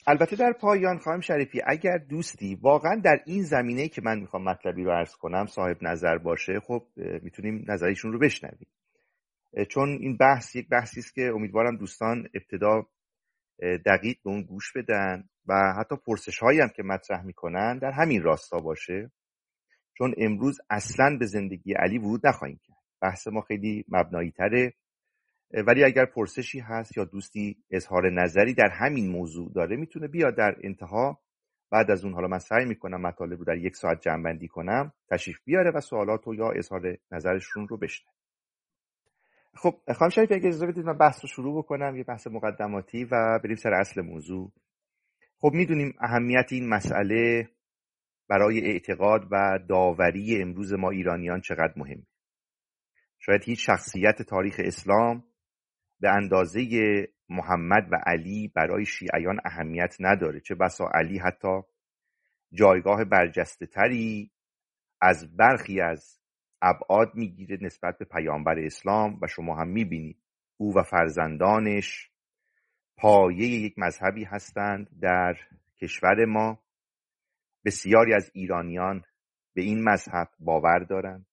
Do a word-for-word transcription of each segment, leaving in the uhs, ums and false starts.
البته در پایان خانم شریفی، اگر دوستی واقعا در این زمینه‌ای که من میخوام مطلبی رو عرض کنم صاحب نظر باشه، خب میتونیم نظرشون رو بشنویم، چون این بحث یک بحثی است که امیدوارم دوستان ابتدا دقیق به اون گوش بدن و حتی پرسش‌هایی هم که مطرح میکنن در همین راستا باشه، چون امروز اصلاً به زندگی علی ورود نخواهیم کرد. بحث ما خیلی مبنایی تره، ولی اگر پرسشی هست یا دوستی اظهار نظری در همین موضوع داره میتونه بیاد در انتها، بعد از اون حالا من سعی میکنم مطالب رو در یک ساعت جمع‌بندی کنم، تشریف بیاره و سوالات و یا اظهار نظرشون رو بشنوه. خب خانم شریفی اگه اجازه بدید من بحث رو شروع بکنم، یه بحث مقدماتی، و بریم سر اصل موضوع. خب میدونیم اهمیت این مسئله برای اعتقاد و داوری امروز ما ایرانیان چقدر مهمه. شاید هیچ شخصیت تاریخ اسلام به اندازه محمد و علی برای شیعیان اهمیت نداره، چه بسا علی حتی جایگاه برجسته تری از برخی از ابعاد میگیره نسبت به پیامبر اسلام، و شما هم میبینید او و فرزندانش پایه یک مذهبی هستند در کشور ما. بسیاری از ایرانیان به این مذهب باور دارند.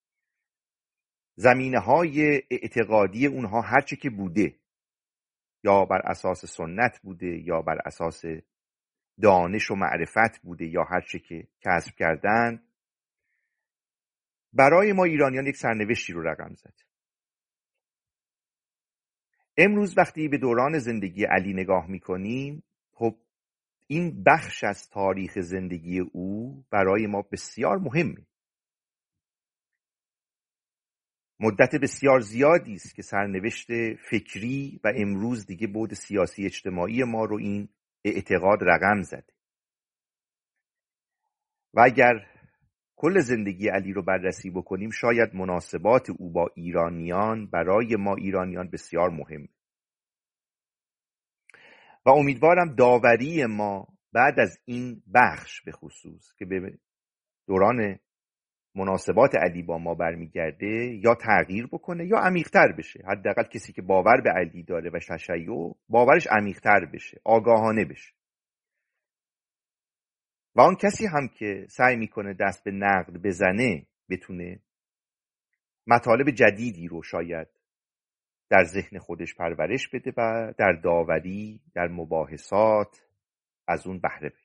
زمینه‌های اعتقادی اونها هرچه که بوده، یا بر اساس سنت بوده یا بر اساس دانش و معرفت بوده یا هرچه که کسب کردن، برای ما ایرانیان یک سرنوشتی رو رقم زد. امروز وقتی به دوران زندگی علی نگاه میکنیم، خب این بخش از تاریخ زندگی او برای ما بسیار مهمه. مدت بسیار زیادی است که سرنوشت فکری و امروز دیگه بعد سیاسی اجتماعی ما رو این اعتقاد رقم زده. و اگر کل زندگی علی رو بررسی بکنیم، شاید مناسبات او با ایرانیان برای ما ایرانیان بسیار مهم، و امیدوارم داوری ما بعد از این بخش به خصوص که به دوران مناسبات علی با ما برمیگرده یا تغییر بکنه یا عمیق‌تر بشه. حداقل کسی که باور به علی داره و تشیع، باورش عمیق‌تر بشه، آگاهانه بشه. و آن کسی هم که سعی میکنه دست به نقد بزنه بتونه مطالب جدیدی رو شاید در ذهن خودش پرورش بده و در داوری، در مباحثات از اون بهره ببره.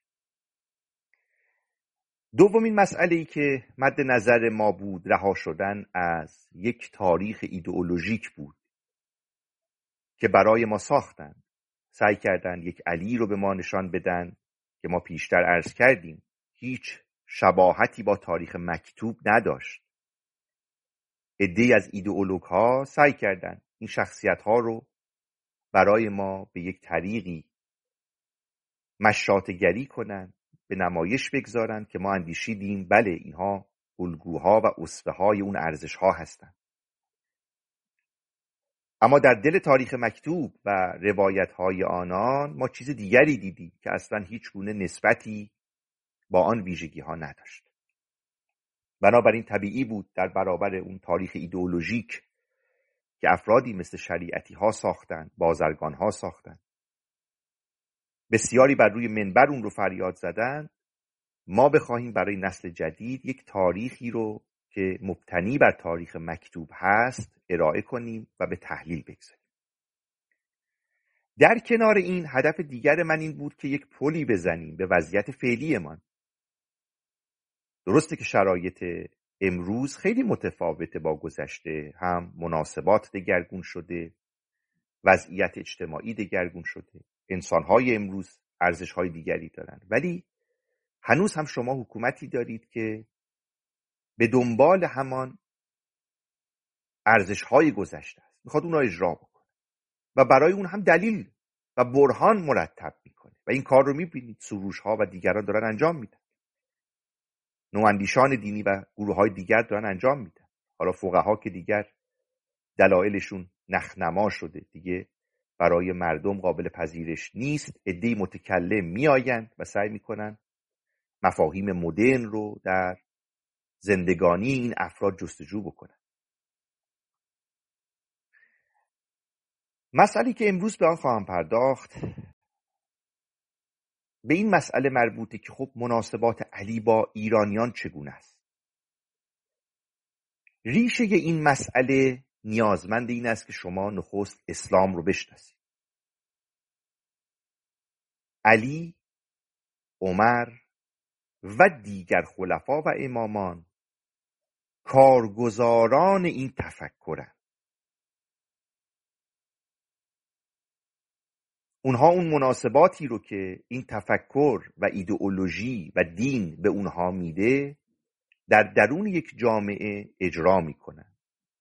دومین مسئله‌ای که مد نظر ما بود، رها شدن از یک تاریخ ایدئولوژیک بود که برای ما ساختن. سعی کردن یک علی رو به ما نشان بدن که ما پیشتر عرض کردیم هیچ شباهتی با تاریخ مکتوب نداشت. عده‌ای از ایدئولوگ‌ها سعی کردن این شخصیت‌ها رو برای ما به یک طریقی مشاطه‌گری کنن، به نمایش بگذارن که ما اندیشیدیم بله اینها الگوها و اسوه‌های اون ارزش‌ها هستند. اما در دل تاریخ مکتوب و روایت‌های آنان ما چیز دیگری دیدیم که اصلاً هیچ گونه نسبتی با آن ویژگی‌ها نداشت. بنابراین طبیعی بود در برابر اون تاریخ ایدئولوژیک که افرادی مثل شریعتی‌ها ساختن، بازرگان‌ها ساختن، بسیاری بر روی منبر اون رو فریاد زدن، ما بخواهیم برای نسل جدید یک تاریخی رو که مبتنی بر تاریخ مکتوب هست ارائه کنیم و به تحلیل بگذاریم. در کنار این هدف دیگر من این بود که یک پلی بزنیم به وضعیت فعلی من. درسته که شرایط امروز خیلی متفاوته با گذشته، هم مناسبات دگرگون شده، وضعیت اجتماعی دگرگون شده، انسان‌های امروز ارزش‌های دیگری دارن، ولی هنوز هم شما حکومتی دارید که به دنبال همان ارزش‌های گذشته است، میخواد اون رو اجرا بکنه و برای اون هم دلیل و برهان مرتب میکنه و این کار رو میبینید سروش‌ها و دیگران دارن انجام میدن، نواندیشان دینی و گروه‌های دیگر دارن انجام میدن. حالا فقها که دیگر دلایلشون نخنما شده، دیگه برای مردم قابل پذیرش نیست، عده‌ای متکلم میآیند و سعی میکنن مفاهیم مدرن رو در زندگانی این افراد جستجو بکنن. مسئله‌ای که امروز به آن خواهم پرداخت به این مسئله مربوطه که خب مناسبات علی با ایرانیان چگونه است. ریشه این مسئله نیازمند این است که شما نخست اسلام رو بشناسید. علی، عمر و دیگر خلفا و امامان کارگزاران این تفکرند. اونها اون مناسباتی رو که این تفکر و ایدئولوژی و دین به اونها میده در درون یک جامعه اجرا میکنن.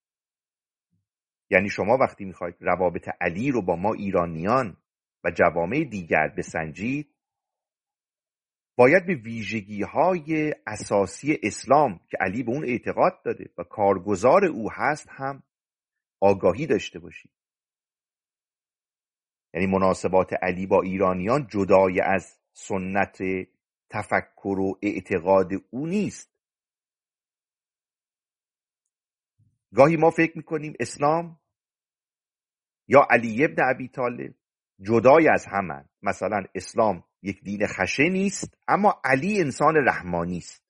یعنی شما وقتی میخواید روابط علی رو با ما ایرانیان و جوامع دیگر بسنجید، باید به ویژگی‌های اساسی اسلام که علی به اون اعتقاد داده و کارگزار او هست هم آگاهی داشته باشید. یعنی مناسبات علی با ایرانیان جدای از سنت تفکر و اعتقاد او نیست. گاهی ما فکر میکنیم اسلام یا علی ابن ابی طالب جدای از همن. مثلا اسلام یک دین خشن نیست اما علی انسان رحمانی است.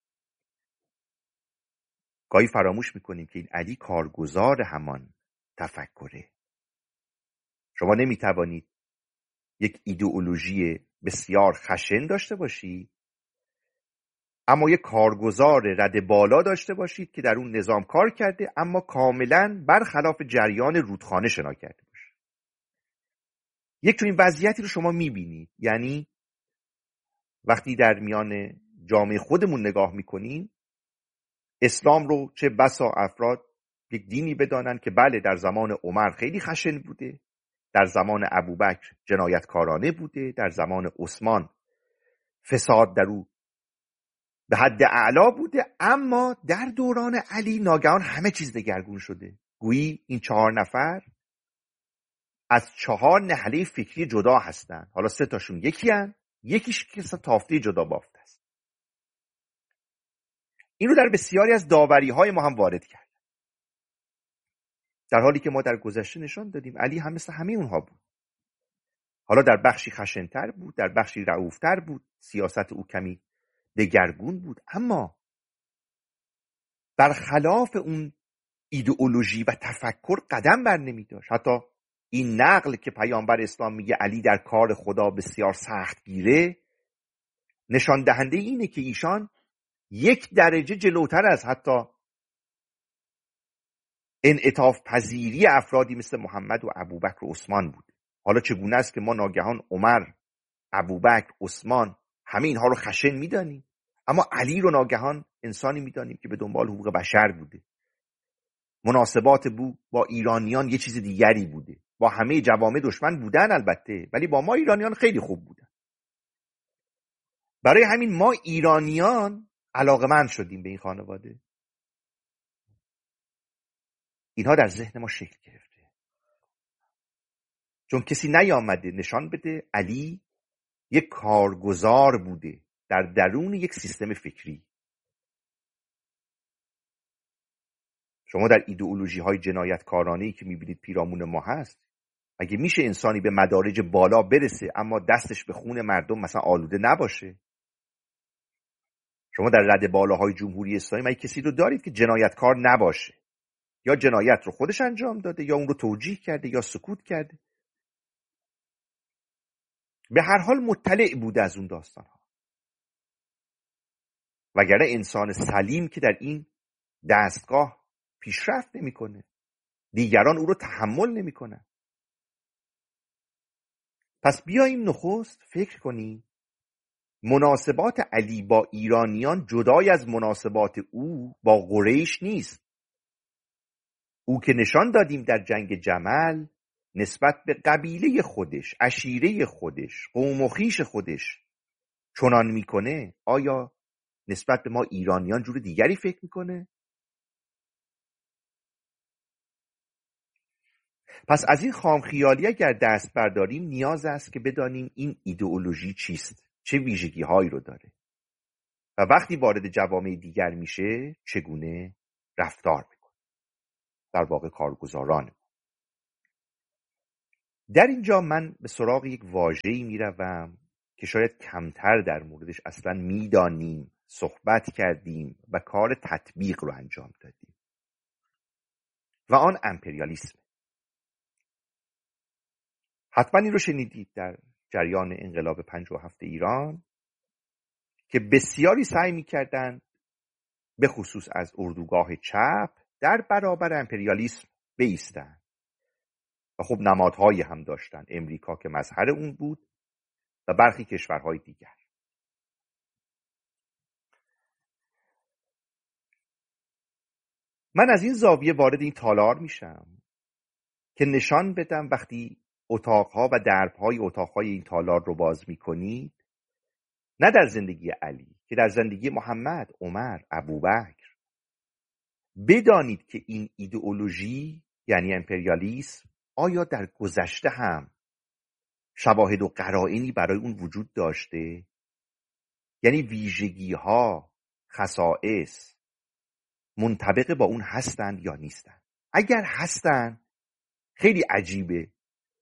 گاهی فراموش میکنیم که این علی کارگزار همان تفکره. شما نمیتوانید یک ایدئولوژی بسیار خشن داشته باشید اما یک کارگزار رد بالا داشته باشید که در اون نظام کار کرده اما کاملا برخلاف جریان رودخانه شنا کرده باشه. یک چنین وضعیتی رو شما میبینید. یعنی وقتی در میان جامعه خودمون نگاه میکنیم، اسلام رو چه بسا افراد یک دینی بدانن که بله در زمان عمر خیلی خشن بوده، در زمان ابوبکر جنایتکارانه بوده، در زمان عثمان فساد در او به حد اعلا بوده، اما در دوران علی ناگهان همه چیز دگرگون شده. گویی این چهار نفر از چهار نهله فکری جدا هستند. حالا سه تاشون یکی هن، یکیش که تافته جدا بافته است. اینو در بسیاری از داوری های ما هم وارد کرد، در حالی که ما در گذشته نشان دادیم علی هم مثل همه اونها بود. حالا در بخشی خشنتر بود، در بخشی رئوفتر بود، سیاست او کمی دگرگون بود، اما برخلاف اون ایدئولوژی و تفکر قدم بر نمی داشت. حتی این نقل که پیامبر اسلام میگه علی در کار خدا بسیار سخت گیره، نشان دهنده اینه که ایشان یک درجه جلوتر از حتی انعطاف پذیری افرادی مثل محمد و ابوبکر و عثمان بود. حالا چگونه است که ما ناگهان عمر، ابوبکر، عثمان همه اینها رو خشن میدانیم اما علی رو ناگهان انسانی میدانیم که به دنبال حقوق بشر بوده. مناسبات بو با ایرانیان یه چیز دیگری بوده. با همه جوامع دشمن بودن البته، ولی با ما ایرانیان خیلی خوب بودن. برای همین ما ایرانیان علاقمند شدیم به این خانواده. اینها در ذهن ما شکل گرفته چون کسی نیامده نشان بده علی یک کارگزار بوده در درون یک سیستم فکری. شما در ایدئولوژی های جنایتکارانه‌ای که میبینید پیرامون ما هست، اگه میشه انسانی به مدارج بالا برسه اما دستش به خون مردم مثلا آلوده نباشه؟ شما در رده بالاهای جمهوری اسلامی اگه کسی رو دارید که جنایتکار نباشه، یا جنایت رو خودش انجام داده یا اون رو توجیه کرده یا سکوت کرده، به هر حال مطلع بوده از اون داستان ها. وگرنه انسان سلیم که در این دستگاه پیشرفت نمیکنه، دیگران او رو تحمل نمیکنن. پس بیاییم نخست فکر کنیم مناسبات علی با ایرانیان جدای از مناسبات او با قریش نیست. او که نشان دادیم در جنگ جمل نسبت به قبیله خودش، عشیره خودش، قوم و خویش خودش چنان میکنه، آیا نسبت به ما ایرانیان جور دیگری فکر میکنه؟ پس از این خامخیالی اگر دست برداریم نیاز است که بدانیم این ایدئولوژی چیست، چه ویژگی هایی رو داره و وقتی وارد جوامع دیگر میشه چگونه رفتار میکنه، در واقع کارگزاران. در اینجا من به سراغ یک واژه‌ای میروم که شاید کمتر در موردش اصلا میدانیم، صحبت کردیم و کار تطبیق رو انجام دادیم و آن امپریالیسم. حتما این رو شنیدید در جریان انقلاب پنجاه و هفت ایران که بسیاری سعی می‌کردند به خصوص از اردوگاه چپ در برابر امپریالیسم بایستند و خب نمادهایی هم داشتن، امریکا که مظهر اون بود و برخی کشورهای دیگر. من از این زاویه وارد این تالار میشم که نشان بدم وقتی اتاقها و دربهای اتاقهای این تالار رو باز میکنید، نه در زندگی علی که در زندگی محمد، عمر، ابوبکر، بدانید که این ایدئولوژی یعنی امپریالیسم آیا در گذشته هم شواهد و قرائنی برای اون وجود داشته؟ یعنی ویژگی ها، خصائص منطبق با اون هستند یا نیستند؟ اگر هستند خیلی عجیبه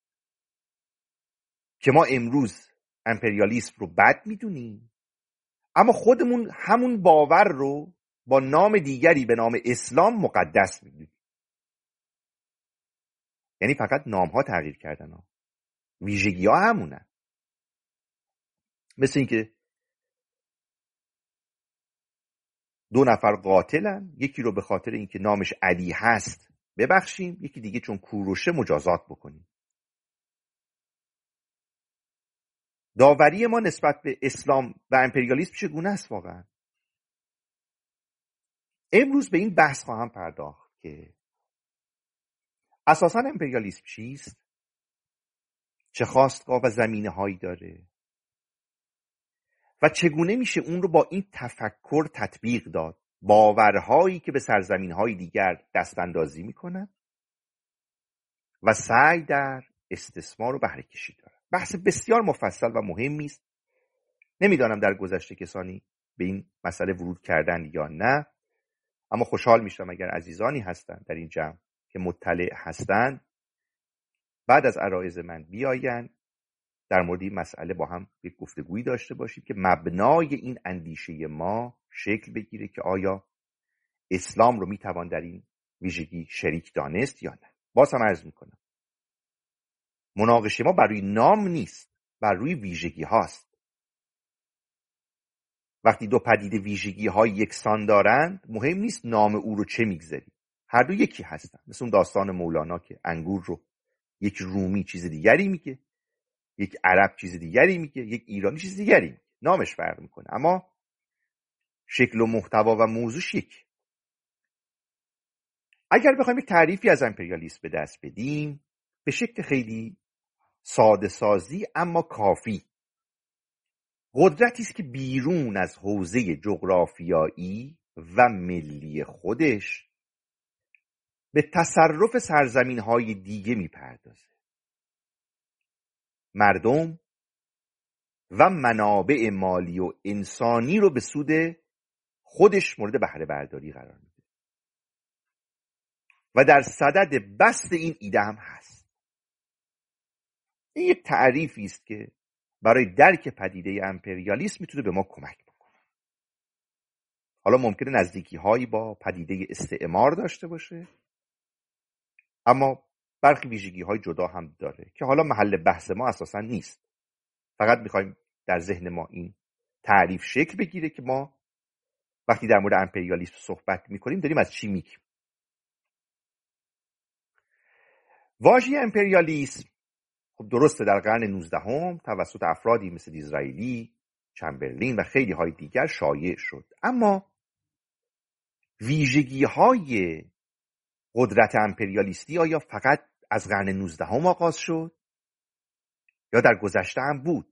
که ما امروز امپریالیسم رو بد میدونیم اما خودمون همون باور رو با نام دیگری به نام اسلام مقدس میدونیم. یعنی فقط نام ها تغییر کردن ها. ویژگی ها همونن. مثل اینکه دو نفر قاتلن، یکی رو به خاطر اینکه نامش علی هست ببخشیم، یکی دیگه چون کوروشه مجازات بکنیم. داوری ما نسبت به اسلام و امپریالیسم چگونه است واقعا؟ امروز به این بحث خواهم پرداخت که اساساً امپریالیسم چیست؟ چه خواستگاه و زمینه هایی داره؟ و چگونه میشه اون رو با این تفکر تطبیق داد؟ باورهایی که به سرزمین‌های دیگر دستاندازی میکنن و سعی در استثمار و بهره کشی دارن. بحث بسیار مفصل و مهمی است. نمیدانم در گذشته کسانی به این مسئله ورود کردن یا نه، اما خوشحال میشم اگر عزیزانی هستند در این جمع که مطلع هستند بعد از عرایض من بیاین در مورد این مسئله با هم یک گفتگویی داشته باشیم که مبنای این اندیشه ما شکل بگیره که آیا اسلام رو میتوان در این ویژگی شریک دانست یا نه. باز هم عرض میکنم مناقشه ما بر روی نام نیست، بر روی ویژگی هاست. وقتی دو پدیده ویژگی های یکسان دارند مهم نیست نام او رو چه میگذاری، هر دو یکی هستن. مثل اون داستان مولانا که انگور رو یک رومی چیز دیگری میگه، یک عرب چیز دیگری میگه، یک ایرانی چیز دیگری میگه، نامش فرق میکنه اما شکل و محتوا و موضوعش یک. اگر بخوایم یک تعریفی از امپریالیسم به دست بدیم به شکل خیلی ساده سازی اما کافی، قدرتی است که بیرون از حوزه جغرافیایی و ملی خودش به تصرف سرزمین‌های دیگه میپردازه، مردم و منابع مالی و انسانی رو به سود خودش مورد بهره برداری قرار میده و در صدد بسط این ایده هم هست. این یک تعریفی است که برای درک پدیده امپریالیسم میتونه به ما کمک بکنه. حالا ممکنه نزدیکی هایی با پدیده استعمار داشته باشه اما برخی ویژگی های جدا هم داره که حالا محل بحث ما اساسا نیست. فقط میخوایم در ذهن ما این تعریف شکل بگیره که ما وقتی در مورد امپریالیسم صحبت میکنیم داریم از چی میگیم. واژه امپریالیسم خب درسته در قرن نوزدهم توسط افرادی مثل دیزرائیلی، چمبرلین و خیلی های دیگر شایع شد، اما ویژگی های قدرت امپریالیستی آیا فقط از قرن نوزدهم آغاز شد یا در گذشته هم بود؟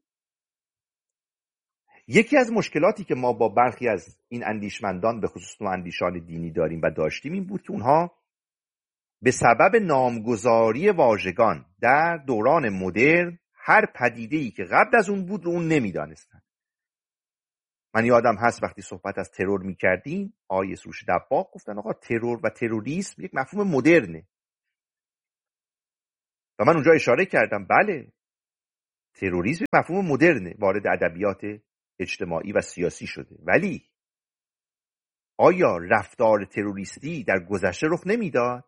یکی از مشکلاتی که ما با برخی از این اندیشمندان به خصوص نواندیشان دینی داریم و داشتیم این بود که اونها به سبب نامگذاری واژگان در دوران مدرن هر پدیده‌ای که قبل از اون بود رو اون نمیدانستن. من یادم هست وقتی صحبت از ترور میکردیم آقای سروش دباغ گفتن آقا ترور و تروریسم یک مفهوم مدرنه و من اونجا اشاره کردم بله تروریسم مفهوم مدرن وارد ادبیات اجتماعی و سیاسی شده، ولی آیا رفتار تروریستی در گذشته رخ نمیداد؟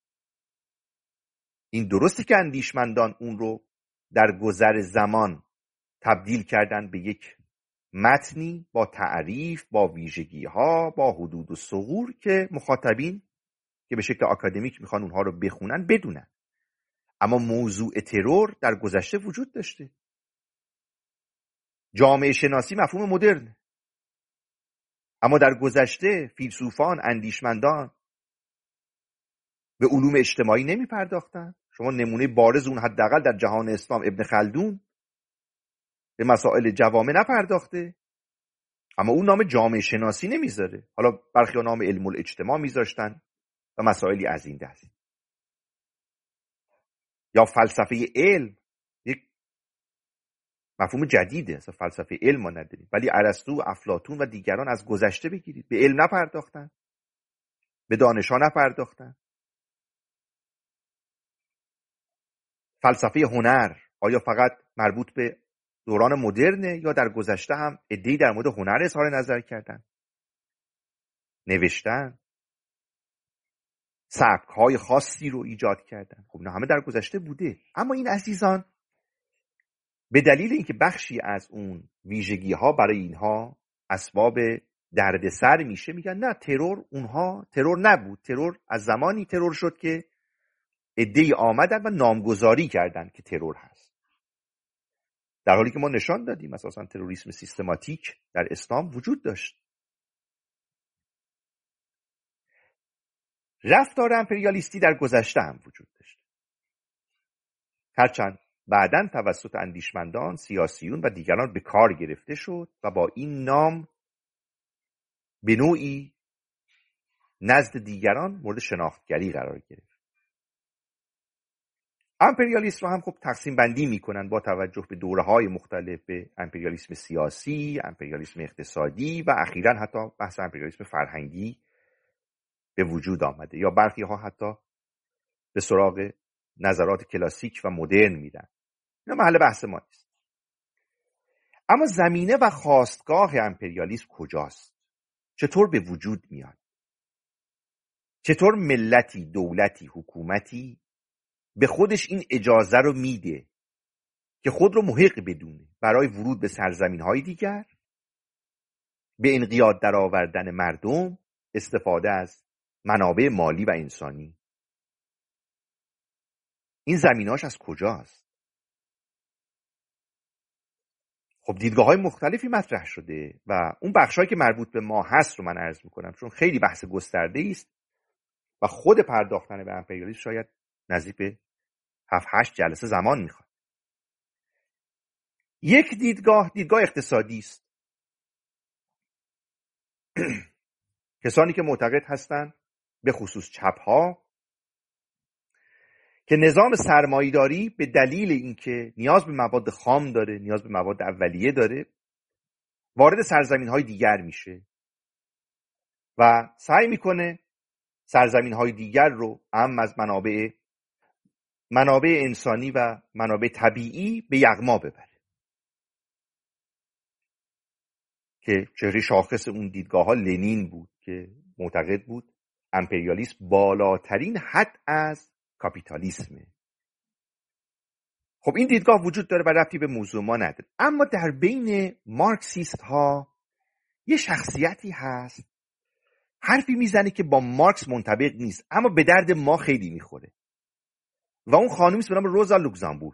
این درسته که اندیشمندان اون رو در گذر زمان تبدیل کردن به یک متنی با تعریف، با ویژگی‌ها، با حدود و ثغور که مخاطبین که به شکل آکادمیک میخوان اونها رو بخونن بدونن. اما موضوع ترور در گذشته وجود داشته. جامعه شناسی مفهوم مدرن، اما در گذشته فیلسوفان، اندیشمندان به علوم اجتماعی نمی پرداختن. شما نمونه بارز اون حداقل در جهان اسلام ابن خلدون به مسائل جوامع نپرداخته، اما اون نام جامعه شناسی نمیذاره. حالا برخی نام علم الاجتماع میذاشتن و مسائلی از این دست. یا فلسفه علم یک مفهوم جدیده، اصلا فلسفه علم ما نداریم، ولی ارسطو، افلاطون و دیگران از گذشته بگیرید به علم نپرداختن، به دانش‌ها نپرداختن. فلسفه هنر آیا فقط مربوط به دوران مدرنه یا در گذشته هم عده‌ای در مورد هنر اظهار نظر کردن، نوشتن، سبک‌های خاصی رو ایجاد کردن؟ خب نه، همه در گذشته بوده. اما این عزیزان به دلیل اینکه بخشی از اون ویژگی‌ها برای اینها اسباب دردسر میشه، میگن نه، ترور اونها ترور نبود. ترور از زمانی ترور شد که عده‌ای آمدن و نامگذاری کردن که ترور هست، در حالی که ما نشان دادیم اساساً تروریسم سیستماتیک در اسلام وجود داشت. رفتار امپریالیستی در گذشته هم وجود داشت، هرچند بعداً توسط اندیشمندان، سیاسیون و دیگران به کار گرفته شد و با این نام به نوعی نزد دیگران مورد شناختگری قرار گرفت. امپریالیسم رو هم خب تقسیم بندی میکنن با توجه به دوره‌های مختلف، به امپریالیسم سیاسی، امپریالیسم اقتصادی و اخیراً حتی بحث امپریالیسم فرهنگی به وجود آمده، یا برخی ها حتی به سراغ نظرات کلاسیک و مدرن میرن. اینا محل بحث ما نیست. اما زمینه و خاستگاه امپریالیسم کجاست؟ چطور به وجود میاد؟ چطور ملتی، دولتی، حکومتی به خودش این اجازه رو میده که خود رو محق بدونه برای ورود به سرزمین‌های دیگر، به انقیاد درآوردن مردم، استفاده از منابع مالی و انسانی؟ این زمینه‌اش از کجاست؟ خب دیدگاه‌های مختلفی مطرح شده و اون بخشایی که مربوط به ما هست رو من عرض می‌کنم، چون خیلی بحث گسترده‌ای است و خود پرداختن به امپریالیسم شاید نزدیک به هفت هشت جلسه زمان می‌خواد. یک دیدگاه دیدگاه اقتصادی است. کسانی که معتقد هستند، به خصوص چپ‌ها، که نظام سرمایه‌داری به دلیل اینکه نیاز به مواد خام داره، نیاز به مواد اولیه داره، وارد سرزمین‌های دیگر میشه و سعی میکنه سرزمین‌های دیگر رو هم از منابع منابع انسانی و منابع طبیعی به یغما ببره. که چهره شاخص اون دیدگاه‌ها لنین بود که معتقد بود امپریالیسم بالاترین حد از کاپیتالیسمه. خب این دیدگاه وجود داره و ربطی به موضوع ما نداره. اما در بین مارکسیست ها یه شخصیتی هست حرفی میزنه که با مارکس منطبق نیست اما به درد ما خیلی میخوره و اون خانومی است به نام روزا لوکزامبورگ.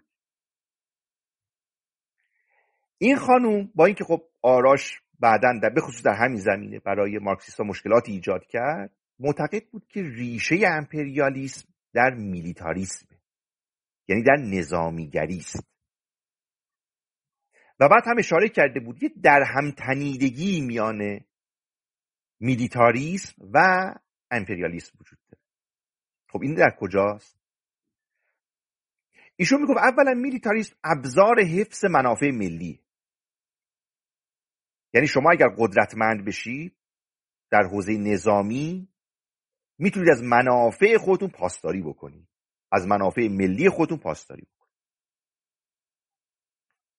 این خانوم با اینکه خب آراش بعداً در به خصوص در همین زمینه برای مارکسیست‌ها مشکلاتی ایجاد کرد، معتقد بود که ریشه امپریالیسم در میلیتاریسم، یعنی در نظامیگری است. و بعد هم اشاره کرده بود یه در هم تنیدگی میان میلیتاریسم و امپریالیسم وجود داره. خب این در کجاست؟ ایشون میگفت اولا میلیتاریسم ابزار حفظ منافع ملی، یعنی شما اگر قدرتمند بشید در حوزه نظامی میتونید از منافع خودتون پاسداری بکنید، از منافع ملی خودتون پاسداری بکنید.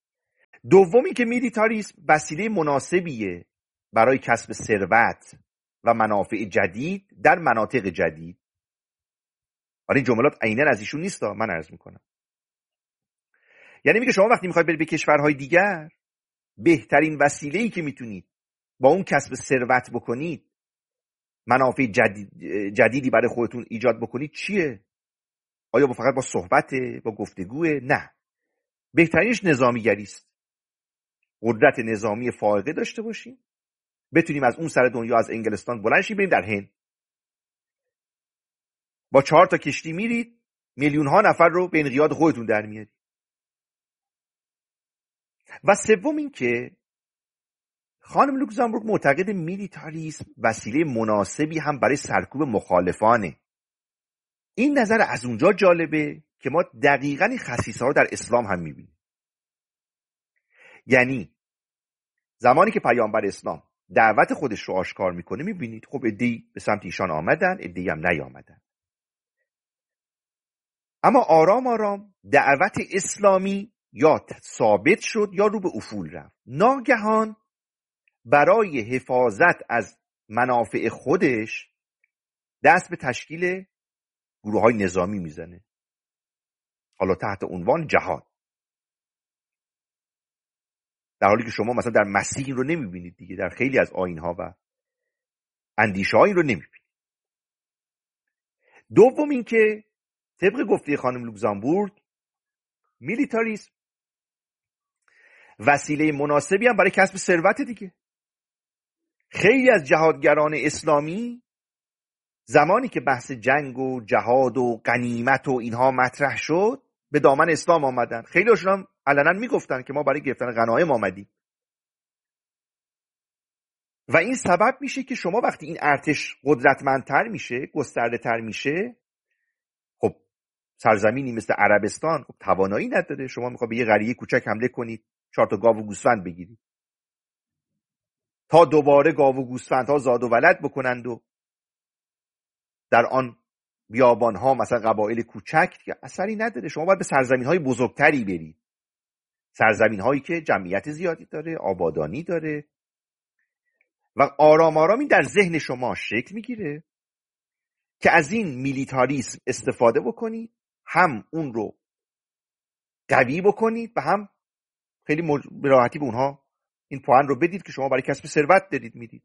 دومی که میلیتاریسم وسیله مناسبیه برای کسب ثروت و منافع جدید در مناطق جدید. حالا این جملات عیناً از ایشون نیست، من عرض میکنم. یعنی میگه شما وقتی میخواید برید به کشورهای دیگر، بهترین وسیله‌ای که میتونید با اون کسب ثروت بکنید، منافع جدید جدیدی برای خودتون ایجاد بکنید چیه؟ آیا با فقط با صحبته، با گفتگوه؟ نه. بهترینش نظامیگری است. قدرت نظامی فائقه داشته باشیم، بتونیم از اون سر دنیا، از انگلستان بلند شیم بریم در هند. با چهار تا کشتی میرید، میلیون ها نفر رو به انقیاد خودتون در میارید. و سوم این که خانم لوکزامبورگ معتقد میلیتاریسم وسیله مناسبی هم برای سرکوب مخالفانه. این نظر از اونجا جالبه که ما دقیقاً این خصیصه ها رو در اسلام هم میبینیم. یعنی زمانی که پیامبر اسلام دعوت خودش رو آشکار میکنه، میبینید خب عده‌ای به سمت ایشان آمدن، عده‌ای هم نیامدن. اما آرام آرام دعوت اسلامی یا ثابت شد یا رو به افول رفت. ناگهان برای حفاظت از منافع خودش دست به تشکیل گروه‌های نظامی میزنه، حالا تحت عنوان جهاد، در حالی که شما مثلا در مسیح این رو نمیبینید دیگه، در خیلی از آیین‌ها و اندیشه‌ها این رو نمیبینید. دوم این که طبق گفته خانم لوکزامبورگ میلیتاریسم وسیله مناسبی هم برای کسب ثروت دیگه. خیلی از جهادگران اسلامی زمانی که بحث جنگ و جهاد و غنیمت و اینها مطرح شد به دامن اسلام آمدن. خیلی هاشون هم علنا میگفتن که ما برای گرفتن غنایم آمدیم. و این سبب میشه که شما وقتی این ارتش قدرتمندتر میشه، گسترده تر میشه، خب سرزمینی مثل عربستان خب توانایی نداره، شما میخواد به یه قریه کوچک حمله کنید، چهار تا گاو و گوسفند بگیرید تا دوباره گاو و گوسفندها زاد و ولد بکنند و در آن بیابان ها مثلا قبایل کوچک که اثری نداره. شما باید به سرزمین های بزرگتری برید، سرزمین هایی که جمعیت زیادی داره، آبادانی داره. و آرام آرام این در ذهن شما شکل میگیره که از این میلیتاریسم استفاده بکنید، هم اون رو قوی بکنید و هم خیلی مج... به راحتی به اونها این پوان رو بدید که شما برای کسب ثروت دارید میدید.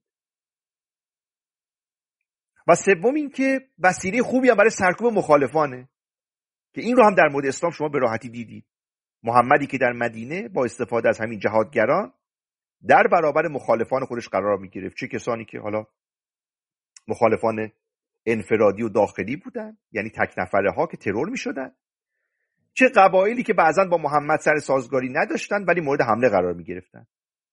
و سوم این که وسیله خوبی هم برای سرکوب مخالفانه که این رو هم در مورد اسلام شما به راحتی دیدید. محمدی که در مدینه با استفاده از همین جهادگران در برابر مخالفان خودش قرار می گرفت، چه کسانی که حالا مخالفان انفرادی و داخلی بودن، یعنی تک نفره ها که ترور می شدن، چه قبایلی که بعضا با محمد سر سازگاری نداشتن ولی مورد حمله قرار می گرفتن.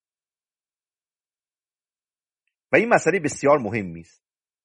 و این مسئله بسیار مهمی است.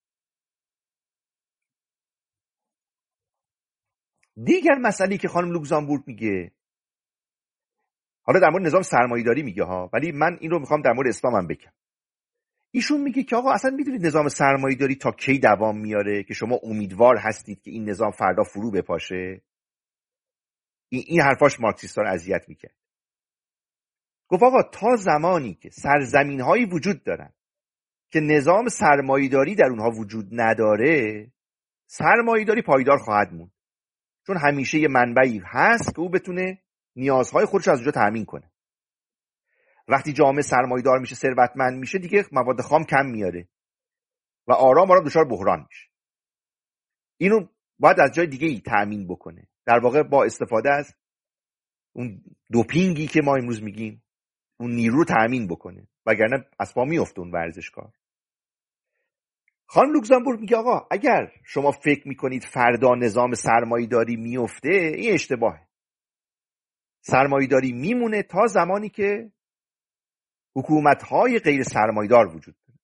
دیگر مسئله‌ای که خانم لوکزامبورگ میگه، حالا در مورد نظام سرمایه‌داری میگه ها، ولی من این رو میخوام در مورد اسلام هم بگم. ایشون میگه که آقا اصلا میدونید نظام سرمایه‌داری تا کی دوام میاره که شما امیدوار هستید که این نظام فردا فرو بپاشه؟ این این حرفاش مارکسیستا رو اذیت میکرد. گفت آقا تا زمانی که سرزمین‌هایی وجود دارن که نظام سرمایه‌داری در اونها وجود نداره، سرمایه‌داری پایدار خواهد موند، چون همیشه یه منبعی هست که او بتونه نیازهای خودش از اونجا تامین کنه. وقتی جامعه سرمایه‌دار میشه، ثروتمند میشه، دیگه مواد خام کم میاره و آرام آرام دچار بحران میشه. اینو باید از جای دیگه ای تامین بکنه، در واقع با استفاده از اون دوپینگی که ما امروز میگیم، اون نیرو رو تامین بکنه، وگرنه از پا میفته اون ورزشکار. خانم لوکزامبورگ میگه آقا اگر شما فکر میکنید فردا نظام سرمایه‌داری میفته، این اشتباهه. سرمایه‌داری میمونه تا زمانی که حکومت‌های غیر سرمایه‌دار وجود داره.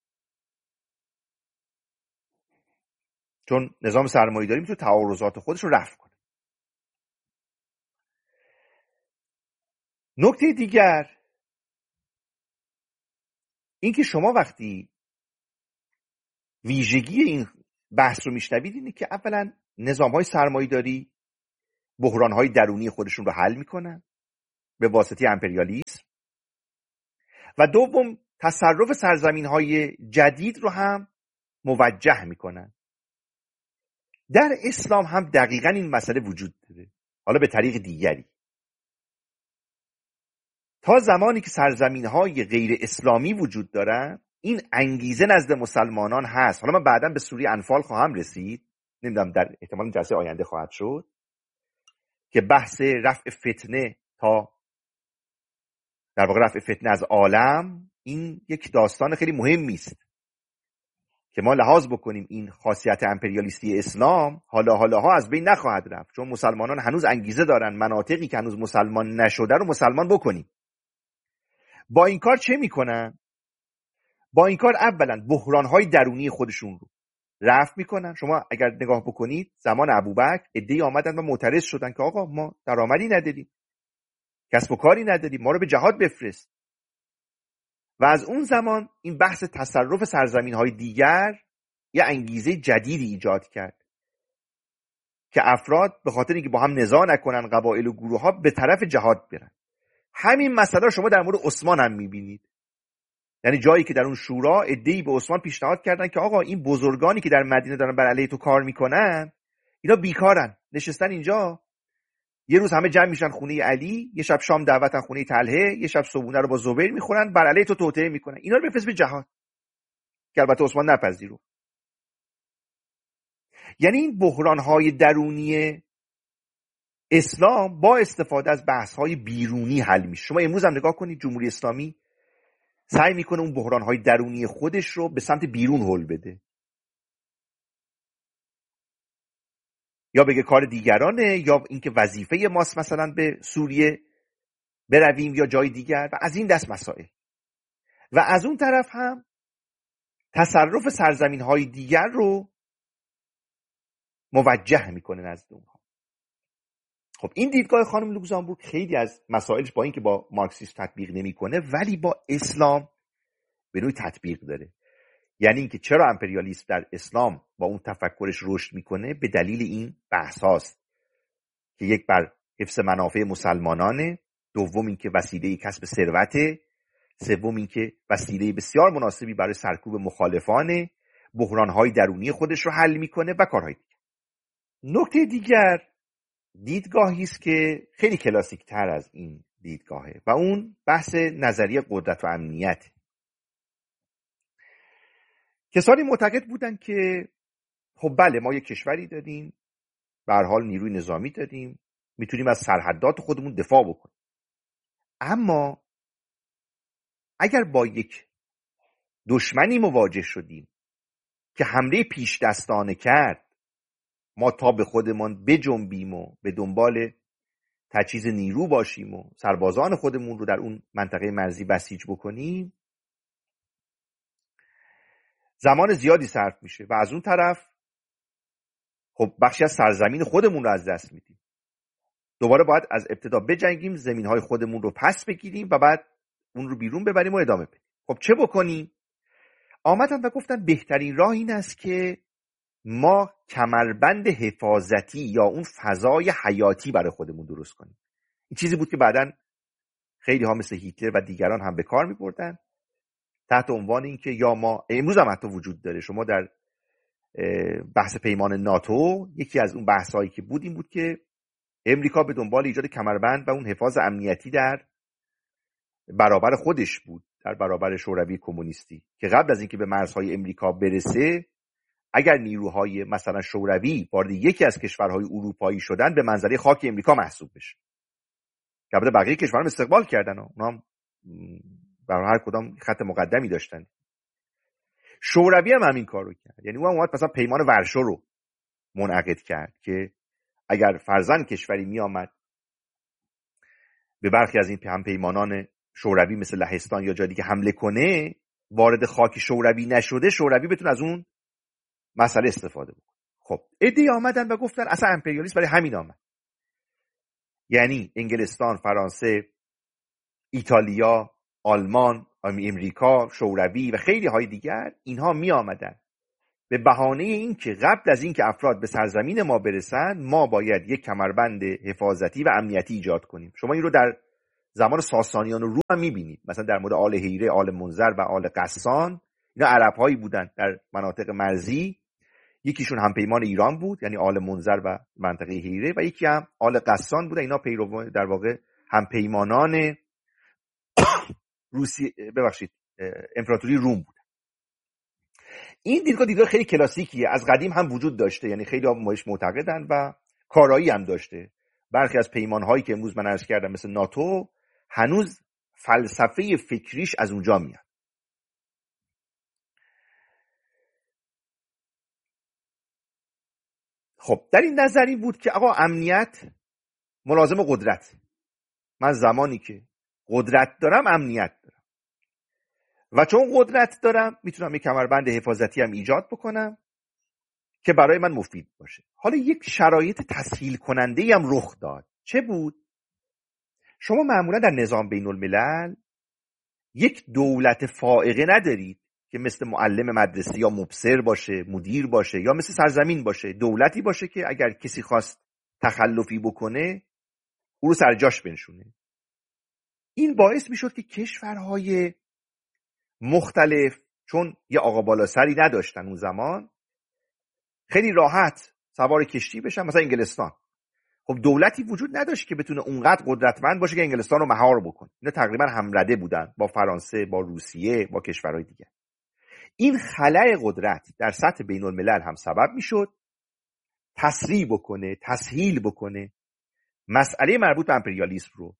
چون نظام سرمایه‌داری میتونه تعارضات خودش رو رفع کنه. نکته دیگر این که شما وقتی ویژگی این بحث رو میشنوید اینه که اولا نظام‌های سرمایه‌داری بحران‌های درونی خودشون رو حل میکنن به واسطه امپریالیسم. و دوم تصرف سرزمین های جدید رو هم موجه میکنن. در اسلام هم دقیقاً این مسئله وجود داره، حالا به طریق دیگری. تا زمانی که سرزمین های غیر اسلامی وجود دارن این انگیزه نزد مسلمانان هست. حالا من بعداً به سوره انفال خواهم رسید، نمیدونم در احتمال جلسه آینده خواهد شد، که بحث رفع فتنه تا در واقع رفع فتنه از عالم این یک داستان خیلی مهمی است که ما لحاظ بکنیم این خاصیت امپریالیستی اسلام حالا حالا ها از بین نخواهد رفت، چون مسلمانان هنوز انگیزه دارن مناطقی که هنوز مسلمان نشده رو مسلمان بکنیم. با این کار چه میکنن؟ با این کار اولا بحران‌های درونی خودشون رو رفع میکنن. شما اگر نگاه بکنید زمان ابوبکر عده‌ای آمدن و معترض شدن که آقا ما درآمدی نداریم، کسب و کاری نداریم، ما رو به جهاد بفرست. و از اون زمان این بحث تصرف سرزمین‌های دیگر یه انگیزه جدیدی ایجاد کرد که افراد به خاطر اینکه با هم نزاع نکنن قبایل و گروه‌ها به طرف جهاد برن. همین مسئله شما در مورد عثمان هم می‌بینید. یعنی جایی که در اون شورا عده‌ای به عثمان پیشنهاد کردن که آقا این بزرگانی که در مدینه دارن بر علیه تو کار میکنن اینا بیکارن، نشستن اینجا، یه روز همه جمع میشن خونه علی، یه شب شام دعوتن خونه طلحه، یه شب صبحونه رو با زبیر میخورن، بر علیه تو توطئه میکنن، اینا رو بفرست به جهاد. که البته عثمان نپذیرفت. یعنی این بحران‌های درونی اسلام با استفاده از بحث‌های بیرونی حل میشه. شما امروز هم نگاه کنید جمهوری اسلامی سعی میکنه اون بحران‌های درونی خودش رو به سمت بیرون هل بده، یا بگه کار دیگرانه، یا اینکه وظیفه ماست مثلا به سوریه برویم یا جای دیگر و از این دست مسائل. و از اون طرف هم تصرف سرزمین‌های دیگر رو موجه میکنه نزد اونها. خب این دیدگاه خانم لوکزامبورگ خیلی از مسائلش با اینکه با مارکسیسم تطبیق نمیکنه ولی با اسلام به نوعی تطبیق داره. یعنی اینکه چرا امپریالیسم در اسلام با اون تفکرش رشد میکنه به دلیل این بحث هاست که یک بر حفظ منافع مسلمانانه، دوم اینکه وسیله کسب ثروته، سوم اینکه وسیله بسیار مناسبی برای سرکوب مخالفانه، بحران‌های درونی خودش رو حل میکنه و کارهای دیگر. نکته دیگر دیدگاهی است که خیلی کلاسیک تر از این دیدگاهه و اون بحث نظریه قدرت و امنیت. کسانی معتقد بودن که خب بله ما یک کشوری داریم، به هر حال نیروی نظامی داریم، میتونیم از سرحدات خودمون دفاع بکنیم، اما اگر با یک دشمنی مواجه شدیم که حمله پیش دستانه کرد، ما تا به خودمان بجنبیم و به دنبال تجهیز نیرو باشیم و سربازان خودمون رو در اون منطقه مرزی بسیج بکنیم، زمان زیادی صرف میشه و از اون طرف خب بخشی از سرزمین خودمون رو از دست میدیم. دوباره باید از ابتدا بجنگیم، زمینهای خودمون رو پس بگیریم و بعد اون رو بیرون ببریم و ادامه بدیم. خب چه بکنیم؟ آمدن و گفتن بهترین راه این است که ما کمربند حفاظتی یا اون فضای حیاتی برای خودمون درست کنیم. این چیزی بود که بعداً خیلی ها مثل هیتلر و دیگران هم به کار می‌بردن تحت عنوان این که یا ما، امروز هم حتی وجود داره، شما در بحث پیمان ناتو یکی از اون بحثایی که بود این بود که امریکا به دنبال ایجاد کمربند و اون حفاظ امنیتی در برابر خودش بود، در برابر شوروی کمونیستی، که قبل از اینکه به مرزهای امریکا برسه اگر نیروهای مثلا شوروی وارد یکی از کشورهای اروپایی شدن به منزله خاک امریکا محسوب بشه. که البته بقیه کشورها استقبال کردن، اونا هم برای هر کدام خط مقدمی داشتن. شوروی هم همین کارو کرد. یعنی اون اومد مثلا پیمان ورشو رو منعقد کرد که اگر فرضاً کشوری می آمد به برخی از این هم پیمانان شوروی مثل لهستان یا جای دیگه حمله کنه، وارد خاک شوروی نشده، شوروی بتونه از اون مسئله استفاده بکنه. خب عده‌ای آمدن و گفتن اصلا امپریالیسم برای همین آمد. یعنی انگلستان، فرانسه، ایتالیا، آلمان، امریکا، شوروی و خیلی های دیگر، اینها می آمدن به بهانه این که قبل از این که افراد به سرزمین ما برسن ما باید یک کمربند حفاظتی و امنیتی ایجاد کنیم. شما این رو در زمان ساسانیان و روم هم میبینید، مثلا در مورد آل هیره، آل منذر و آل غسان، اینا عرب هایی بودن در مناطق مرزی. یکیشون همپیمان ایران بود، یعنی آل منذر و منطقه هیره، و یکی هم آل غسان بودن، اینا پیرو در واقع همپیمانان روسی ببخشید امپراتوری روم بود. این دیدگاه دیدگاه خیلی کلاسیکیه، از قدیم هم وجود داشته، یعنی خیلی ها بهش معتقدن و کارایی هم داشته. برخی از پیمانهایی که امروز من عرض کردم مثل ناتو هنوز فلسفه فکریش از اونجا میاد. خب در این نظر این بود که آقا امنیت ملازم قدرت، من زمانی که قدرت دارم امنیت دارم و چون قدرت دارم میتونم یک کمربند حفاظتی هم ایجاد بکنم که برای من مفید باشه. حالا یک شرایط تسهیل کننده هم رخ داد. چه بود؟ شما معمولا در نظام بین الملل یک دولت فائقه ندارید که مثل معلم مدرسه یا مبصر باشه، مدیر باشه، یا مثل سرزمین باشه. دولتی باشه که اگر کسی خواست تخلفی بکنه او رو سر جاش بنشونه. این باعث میشد که کشورهای مختلف چون یه آقا بالا سری نداشتن اون زمان، خیلی راحت سوار کشتی بشن. مثلا انگلستان، خب دولتی وجود نداشت که بتونه اونقدر قدرتمند باشه که انگلستان رو مهار بکنه. اینا تقریبا همرده بودن با فرانسه، با روسیه، با کشورهای دیگه. این خلأ قدرت در سطح بین الملل هم سبب میشد تسریع بکنه، تسهیل بکنه مسئله مربوط به امپریالیسم رو.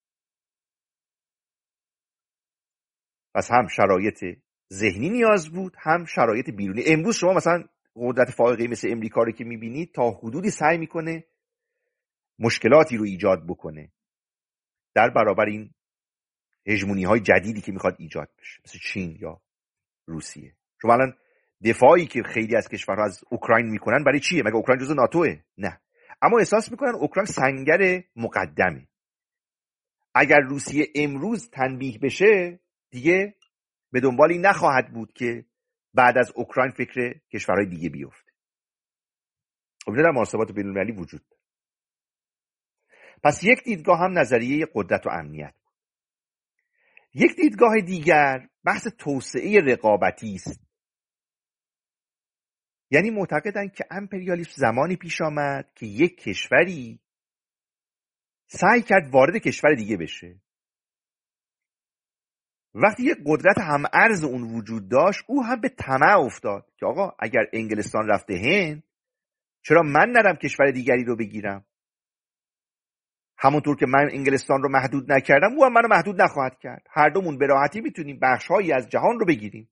پس هم شرایط ذهنی نیاز بود، هم شرایط بیرونی. امروز شما مثلا قدرت فائقه مثل امریکا رو که میبینید تا حدودی سعی میکنه مشکلاتی رو ایجاد بکنه در برابر این هژمونی های جدیدی که میخواد ایجاد بشه، مثل چین یا روسیه. شما الان دفاعی که خیلی از کشورها از اوکراین میکنن برای چیه؟ مگه اوکراین جزو ناتوئه؟ نه، اما احساس میکنن اوکراین سنگر مقدمه. اگر روسیه امروز تنبیه بشه دیگه به دنبال این نخواهد بود که بعد از اوکراین فکر کشورهای دیگه بیفته. خب در مناسبات بین المللی وجود داره. پس یک دیدگاه هم نظریه قدرت و امنیت بود. یک دیدگاه دیگر بحث توسعه رقابتی است. یعنی معتقدن که امپریالیسم زمانی پیش آمد که یک کشوری سعی کرد وارد کشور دیگه بشه. وقتی یک قدرت هم ارز اون وجود داشت، او هم به طمع افتاد که آقا اگر انگلستان رفته هند، چرا من نرم کشور دیگری رو بگیرم؟ همونطور که من انگلستان رو محدود نکردم، او هم منو محدود نخواهد کرد. هر دومون به راحتی میتونیم بخش‌هایی از جهان رو بگیریم.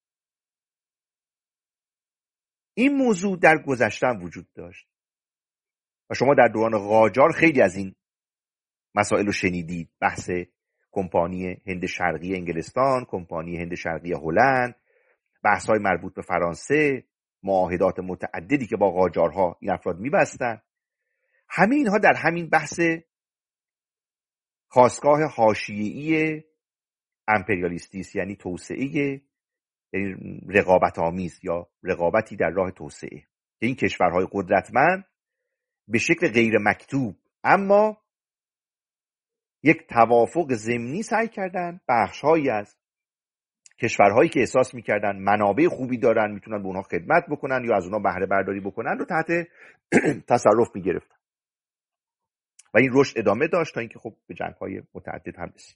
این موضوع در گذشته هم وجود داشت و شما در دوران قاجار خیلی از این مسائل رو شنیدید. بحث کمپانی هند شرقی انگلستان، کمپانی هند شرقی هلند، بحث‌های مربوط به فرانسه، معاهدات متعددی که با قاجارها این افراد می‌بستن. همه اینها در همین بحث خاستگاه حاشیه‌ای امپریالیستی است، یعنی توسعه، یعنی رقابت آمیز یا رقابتی در راه توسعه که این کشورهای قدرتمند به شکل غیر مکتوب اما یک توافق ضمنی سعی کردن بخش‌هایی از کشورهایی که احساس می‌کردن منابع خوبی دارن، میتونن به اونها خدمت بکنن یا از اونها بهره برداری بکنن رو تحت تصرف می‌گرفتن و این رشد ادامه داشت تا اینکه خب به جنگ‌های متعدد هم رسید.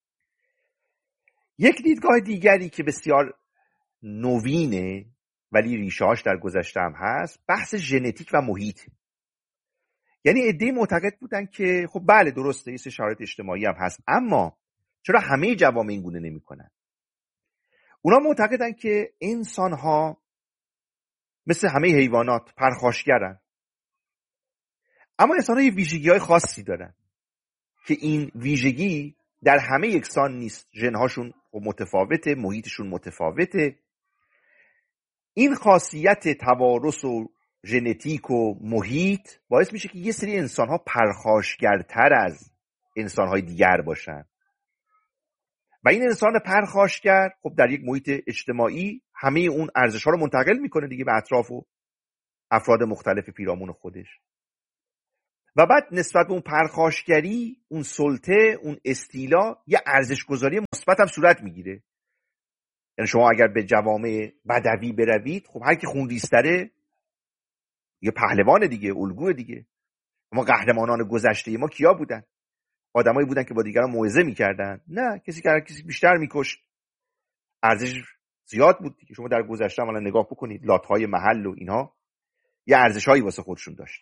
یک دیدگاه دیگری که بسیار نوینه ولی ریشه‌هاش در گذشته هم هست، بحث ژنتیک و محیط. یعنی عده‌ای معتقد بودن که خب بله درسته یه شرایط اجتماعی هم هست، اما چرا همه جوامع این گونه نمی‌کنن؟ اونا معتقدن که انسان‌ها مثل همه حیوانات پرخاشگرن، اما انسان‌ها یه ویژگی‌های خاصی دارن که این ویژگی در همه یکسان نیست. ژن‌هاشون متفاوته، محیطشون متفاوته. این خاصیت توارث و ژنتیک و محیط باعث میشه که یه سری انسان‌ها پرخاشگرتر از انسان‌های دیگر باشن و این انسان پرخاشگر خب در یک محیط اجتماعی همه اون ارزش‌ها رو منتقل میکنه دیگه به اطراف و افراد مختلف پیرامون خودش. و بعد نسبت به اون پرخاشگری، اون سلطه، اون استیلا، یه ارزش گذاری مثبت هم صورت میگیره. یعنی شما اگر به جوامع بدوی بروید، خب هر کی خونریزتره یه پهلوان دیگه، الگوی دیگه. ما قهرمانان گذشته ما کیا بودن؟ آدمایی بودن که با دیگران موعظه میکردن؟ نه، کسی که هر کسی بیشتر میکشت. ارزش زیاد بود دیگه. شما در گذشته هم الان نگاه بکنید، لات‌های محل و اینها یه ارزش‌هایی واسه خودشون داشتن.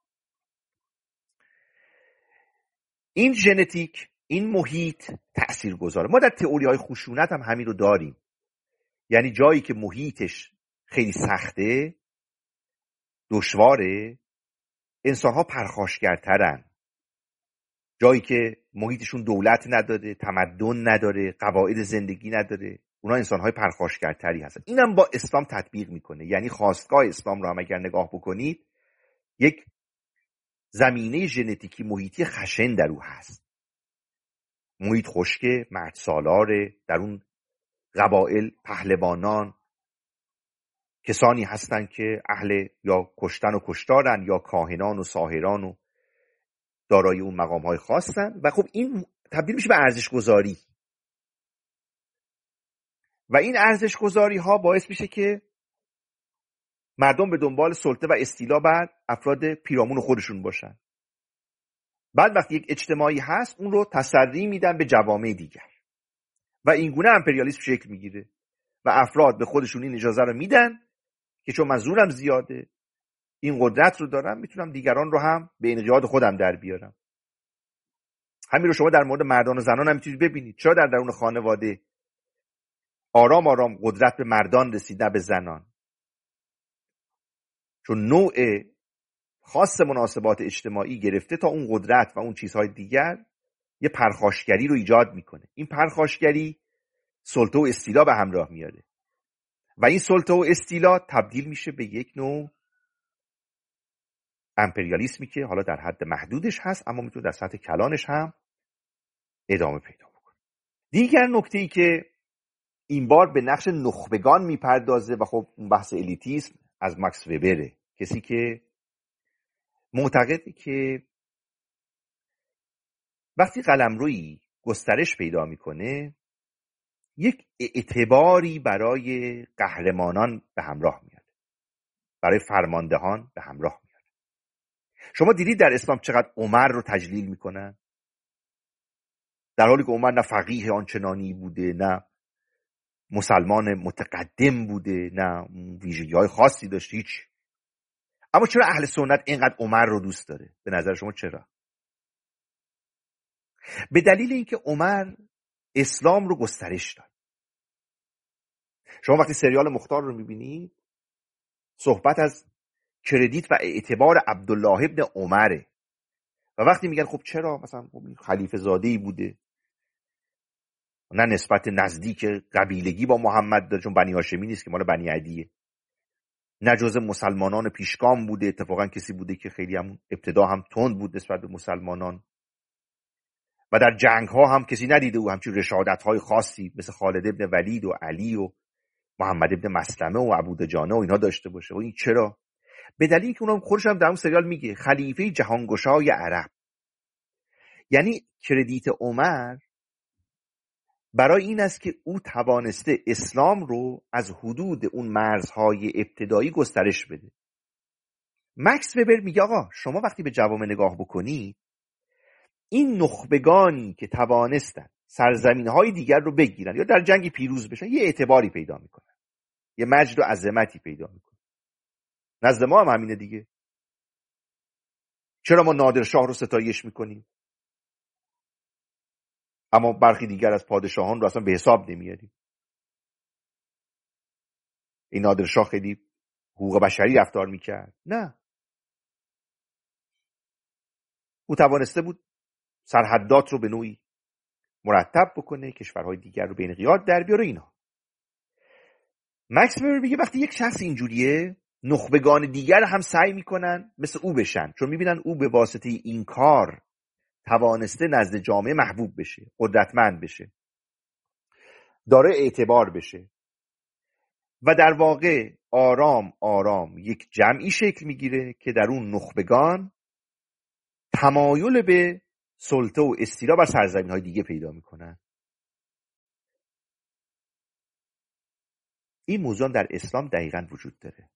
این ژنتیک، این محیط تاثیرگذاره. ما در تئوری‌های خشونت هم همین رو داریم. یعنی جایی که محیطش خیلی سخته، دشواره، انسان‌ها پرخاشگرترن. جایی که محیطشون دولت نداره، تمدن نداره، قواعد زندگی نداره، اونا انسان‌های پرخاشگرتری هستن. اینم با اسلام تطبیق میکنه. یعنی خواستگاه اسلام رو هم اگر نگاه بکنید، یک زمینه ژنتیکی محیطی خشن در او هست. محیط خشکه، مرد سالاره، در اون قبایل پهلوانان کسانی هستن که اهل یا کشتن و کشتارن یا کاهنان و ساحران و دارای اون مقام‌های خاصن و خب این تبدیل میشه به ارزش گذاری و این ارزش گذاری ها باعث میشه که مردم به دنبال سلطه و استیلا بر افراد پیرامون خودشون باشن. بعد وقتی یک اجتماعی هست اون رو تسری میدن به جوامع دیگر و اینگونه امپریالیسم شکل میگیره و افراد به خودشون این اجازه رو میدن که چون من زورم زیاده، این قدرت رو دارم، میتونم دیگران رو هم به انقیاد خودم در بیارم. همین رو شما در مورد مردان و زنان هم میتونید ببینید. چرا در درون خانواده آرام آرام قدرت به مردان رسید نه به زنان؟ چون نوع خاص مناسبات اجتماعی گرفته تا اون قدرت و اون چیزهای دیگر یه پرخاشگری رو ایجاد میکنه. این پرخاشگری سلطه و استیلا به همراه میاره و این سلطه و استیلا تبدیل میشه به یک نوع امپریالیسمی که حالا در حد محدودش هست اما میتونه در سطح کلانش هم ادامه پیدا بکنه. دیگر نکته‌ای که این بار به نقش نخبگان میپردازه و خب اون بحث الیتیسم از ماکس وبره، کسی که معتقده که وقتی قلمرویی گسترش پیدا میکنه یک اعتباری برای قهرمانان به همراه میاد، برای فرماندهان به همراه میاد. شما دیدید در اسلام چقدر عمر رو تجلیل میکنن، در حالی که عمر نه فقیه آنچنانی بوده، نه مسلمان متقدم بوده، نه ویژگی‌های خاصی داشته، هیچ. اما چرا اهل سنت اینقدر عمر رو دوست داره؟ به نظر شما چرا؟ به دلیل اینکه عمر اسلام رو گسترش داد. شما وقتی سریال مختار رو میبینید صحبت از کردیت و اعتبار عبدالله ابن عمره و وقتی میگن خب چرا مثلا خلیفه زاده‌ای بوده، نه نسبت نزدیک قبیلگی با محمد داره چون بنی هاشمی نیست که مال بنی عدیه، نه جزء مسلمانان پیشگام بوده، اتفاقا کسی بوده که خیلی هم ابتدا هم تند بود نسبت به مسلمانان و در جنگ ها هم کسی ندیده او همچین رشادت های خاصی مثل خالد ابن ولید و علی و محمد ابن مسلمه و عبودجانه و اینها داشته باشه. و این چرا؟ به دلیلی که اونم خودش هم در اون سریال میگه خلیفه جهانگشای عرب. یعنی کردیت عمر برای این است که او توانسته اسلام رو از حدود اون مرزهای ابتدایی گسترش بده. مکس وبر میگه آقا شما وقتی به جوامع نگاه بکنی، این نخبگانی که توانستن سرزمین‌های دیگر رو بگیرن یا در جنگی پیروز بشن یه اعتباری پیدا میکنن، یه مجد و عظمتی پیدا میکنن. نزد ما هم همینه دیگه. چرا ما نادرشاه رو ستایش میکنیم اما برخی دیگر از پادشاهان رو اصلا به حساب نمیاریم؟ این نادرشاه خیلی حقوق بشری رفتار میکرد؟ نه، او توانسته بود سرحدات رو به نوعی مرتب بکنه، کشورهای دیگر رو به انقیاد در بیاره. اینا مکس وبر میگه وقتی یک شخص اینجوریه نخبگان دیگر هم سعی میکنن مثل او بشن، چون میبینن او به واسطه این کار توانسته نزد جامعه محبوب بشه، قدرتمند بشه، داره اعتبار بشه و در واقع آرام آرام یک جمعی شکل میگیره که در اون نخبگان تمایل به سلطه و استیلا بر سرزمین های دیگه پیدا میکنن. این موضوع در اسلام دقیقاً وجود داره.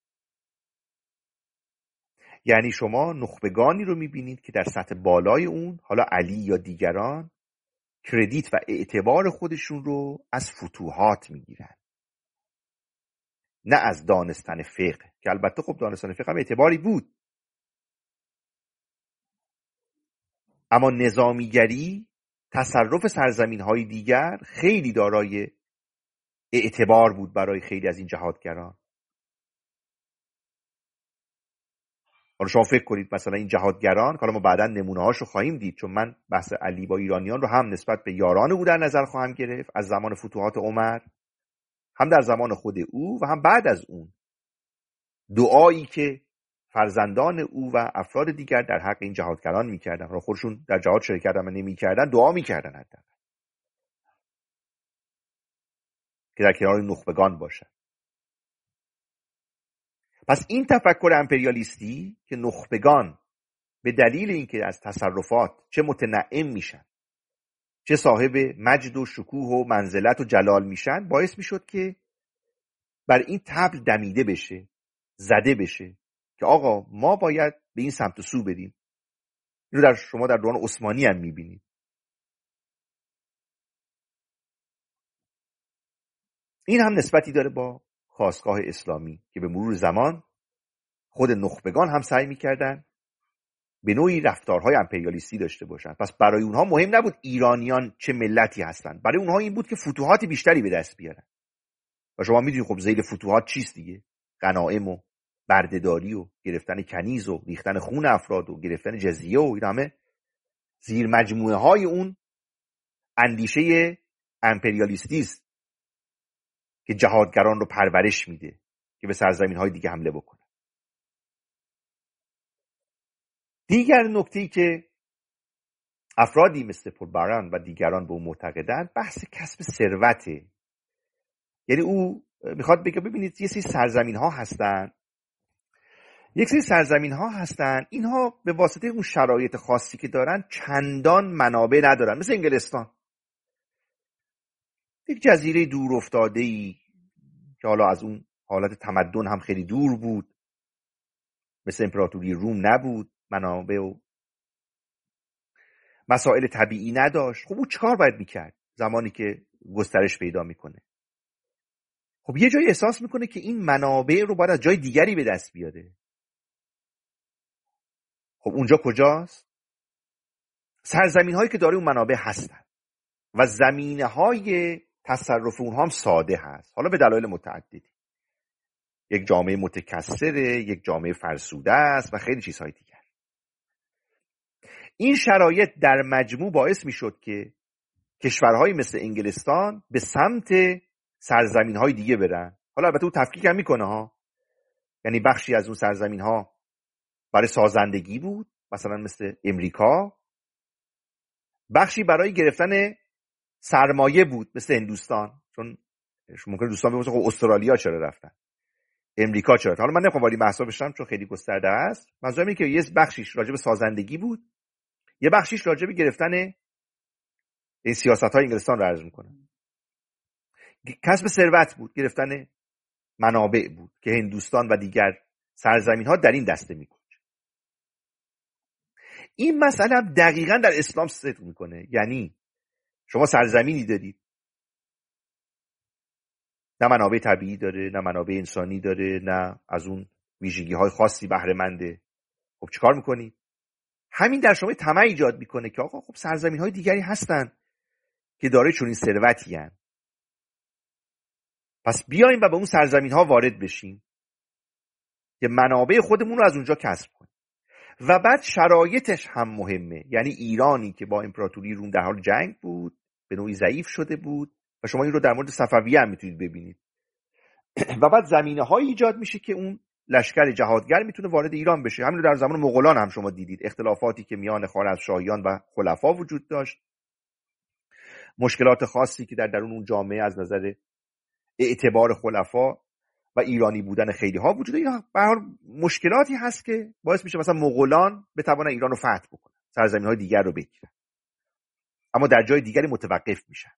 یعنی شما نخبگانی رو میبینید که در سطح بالای اون، حالا علی یا دیگران، کردیت و اعتبار خودشون رو از فتوحات میگیرن، نه از دانستن فقه، که البته خب دانستن فقه هم اعتباری بود، اما نظامیگری، تصرف سرزمین های دیگر خیلی دارای اعتبار بود برای خیلی از این جهادگران. حالا شما فکر کنید مثلا این جهادگران، حالا ما بعدا نمونه هاشو خواهیم دید، چون من بحث علی با ایرانیان رو هم نسبت به یاران او در نظر خواهم گرفت از زمان فتوحات عمر، هم در زمان خود او و هم بعد از اون. دعایی که فرزندان او و افراد دیگر در حق این جهادگران میکردن، حالا خودشون در جهاد شرکت هم نمیکردن، دعا میکردن حتی که در کنار نخبگان باشن. پس این تفکر امپریالیستی که نخبگان به دلیل اینکه از تصرفات چه متنعم میشن، چه صاحب مجد و شکوه و منزلت و جلال میشن، باعث میشد که بر این طبل دمیده بشه، زده بشه که آقا ما باید به این سمت و سو بریم. اینو در شما در دوران عثمانی هم میبینید. این هم نسبتی داره با خاستگاه اسلامی که به مرور زمان خود نخبگان هم سعی میکردن به نوعی رفتارهای امپریالیستی داشته باشن. پس برای اونها مهم نبود ایرانیان چه ملتی هستن، برای اونها این بود که فتوحات بیشتری به دست بیارن. و شما میدونید خب ذیل فتوحات چیست دیگه؟ غنایم و بردهداری و گرفتن کنیز و ریختن خون افراد و گرفتن جزیه و این همه زیر مجموعه های اون اندیشه امپریالیستی است که جهادگران رو پرورش میده که به سرزمین های دیگه حمله بکنن. دیگر نکته‌ای که افرادی مثل پل باران و دیگران به اون معتقدن بحث کسب ثروته. یعنی او میخواد بگه ببینید یه سری سرزمین ها هستن، یک سری سرزمین ها هستن اینها به واسطه اون شرایط خاصی که دارن چندان منابع ندارن، مثل انگلستان، یک جزیره دور افتاده‌ای که حالا از اون حالت تمدن هم خیلی دور بود، مثل امپراتوری روم نبود، منابع و مسائل طبیعی نداشت. خب او چیکار باید میکرد زمانی که گسترش پیدا میکنه؟ خب یه جایی احساس میکنه که این منابع رو باید از جای دیگری به دست بیاره. خب اونجا کجاست؟ سرزمین هایی که داره اون منابع هستن و زمینه های تصرف اونها هم ساده هست، حالا به دلایل متعددی. یک جامعه متکثره، یک جامعه فرسوده است و خیلی چیزهای دیگر. این شرایط در مجموع باعث میشد که کشورهایی مثل انگلستان به سمت سرزمین‌های دیگه برن. حالا البته اون تفکیک هم میکنه ها، یعنی بخشی از اون سرزمین‌ها برای سازندگی بود، مثلا مثل امریکا، بخشی برای گرفتن سرمایه بود مثل هندوستان، چون ممکنه دوستان بپرسن خب استرالیا چرا رفتن، امریکا چرا؟ حالا من نمیخوام وارد بحثا بشم چون خیلی گسترده است. منظورم اینه که یه بخشیش راجع به سازندگی بود، یه بخشیش راجع به گرفتن این سیاست‌های انگلستان رو عرض می‌کنم. کسب ثروت بود، گرفتن منابع بود که هندوستان و دیگر سرزمین‌ها در این دسته می‌کنه. این مسئله هم دقیقاً در اسلام صدق می‌کنه. یعنی شما سرزمینی دارید، نه منابع طبیعی داره، نه منابع انسانی داره، نه از اون ویژگی‌های خاصی بهره منده. خب چیکار می‌کنی؟ همین در شما طمع ایجاد می‌کنه که آقا خب سرزمین‌های دیگری هستن که داره چون این ثروتی هستن، پس بیایم و به اون سرزمین‌ها وارد بشیم که منابع خودمون رو از اونجا کسب کنیم. و بعد شرایطش هم مهمه، یعنی ایرانی که با امپراتوری روم در حال جنگ بود، به نوعی ضعیف شده بود و شما این رو در مورد صفویه هم میتونید ببینید. و بعد زمینه‌هایی ایجاد میشه که اون لشکر جهادگر میتونه وارد ایران بشه. همین رو در زمان مغولان هم شما دیدید، اختلافاتی که میان خوارزمشاهیان و خلفا وجود داشت، مشکلات خاصی که در درون اون جامعه از نظر اعتبار خلفا و ایرانی بودن خیلی ها وجود داره. اینا به هر حال مشکلاتی هست که باعث میشه مثلا مغولان بتوانن ایران رو فتح بکنن، سرزمین‌های دیگر رو بگیرن، اما در جای دیگری متوقف میشن.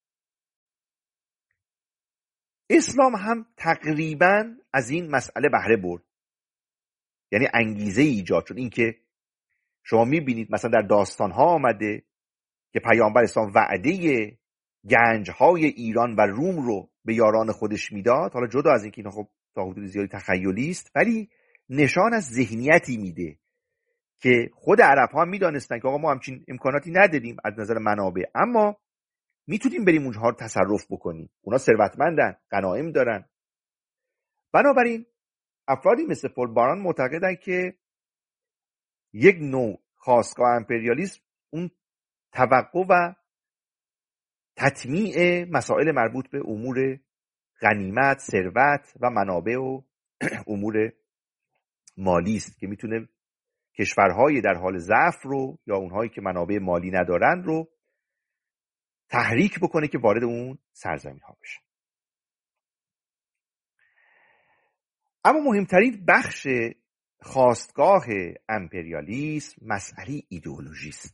اسلام هم تقریبا از این مسئله بهره برد، یعنی انگیزه ایجاد شد. این که شما میبینید مثلا در داستان‌ها آمده که پیامبر اسلام وعده گنج‌های ایران و روم رو به یاران خودش میداد. حالا جدا از اینکه اینا خب تا حدود زیادی تخیلی است، ولی نشان از ذهنیتی میده که خود عرب‌ها هم میدانستن که آقا ما همچین امکاناتی نداریم از نظر منابع، اما میتونیم بریم اونجاها رو تصرف بکنیم. اونا ثروتمندن، غنایم دارن. بنابراین افرادی مثل پل باران معتقدن که یک نوع خاستگاه امپریالیسم اون توقع و تطمیع مسائل مربوط به امور غنیمت، ثروت و منابع و امور مالی است که میتونه کشورهای در حال ضعف رو یا اونهایی که منابع مالی ندارن رو تحریک بکنه که وارد اون سرزمین ها بشن. اما مهمترین بخش خاستگاه امپریالیسم مسئله ایدئولوژی است.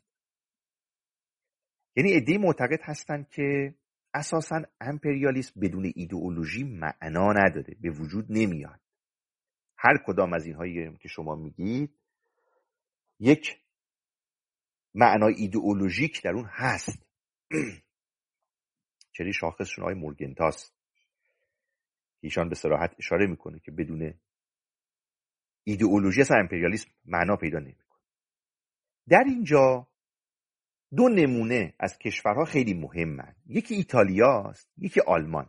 یعنی عده‌ای معتقد هستند که اساساً امپریالیسم بدون ایدئولوژی معنا نداره، به وجود نمیاد. هر کدام از اینهایی که شما میگید یک معنای ایدئولوژیک در اون هست. چری شاخصشون آقای مورگنتاس، ایشان به صراحت اشاره میکنه که بدون ایدئولوژی اصلا امپریالیسم معنا پیدا نمیکنه. در اینجا دو نمونه از کشورها خیلی مهمن، یکی ایتالیاست، یکی آلمان.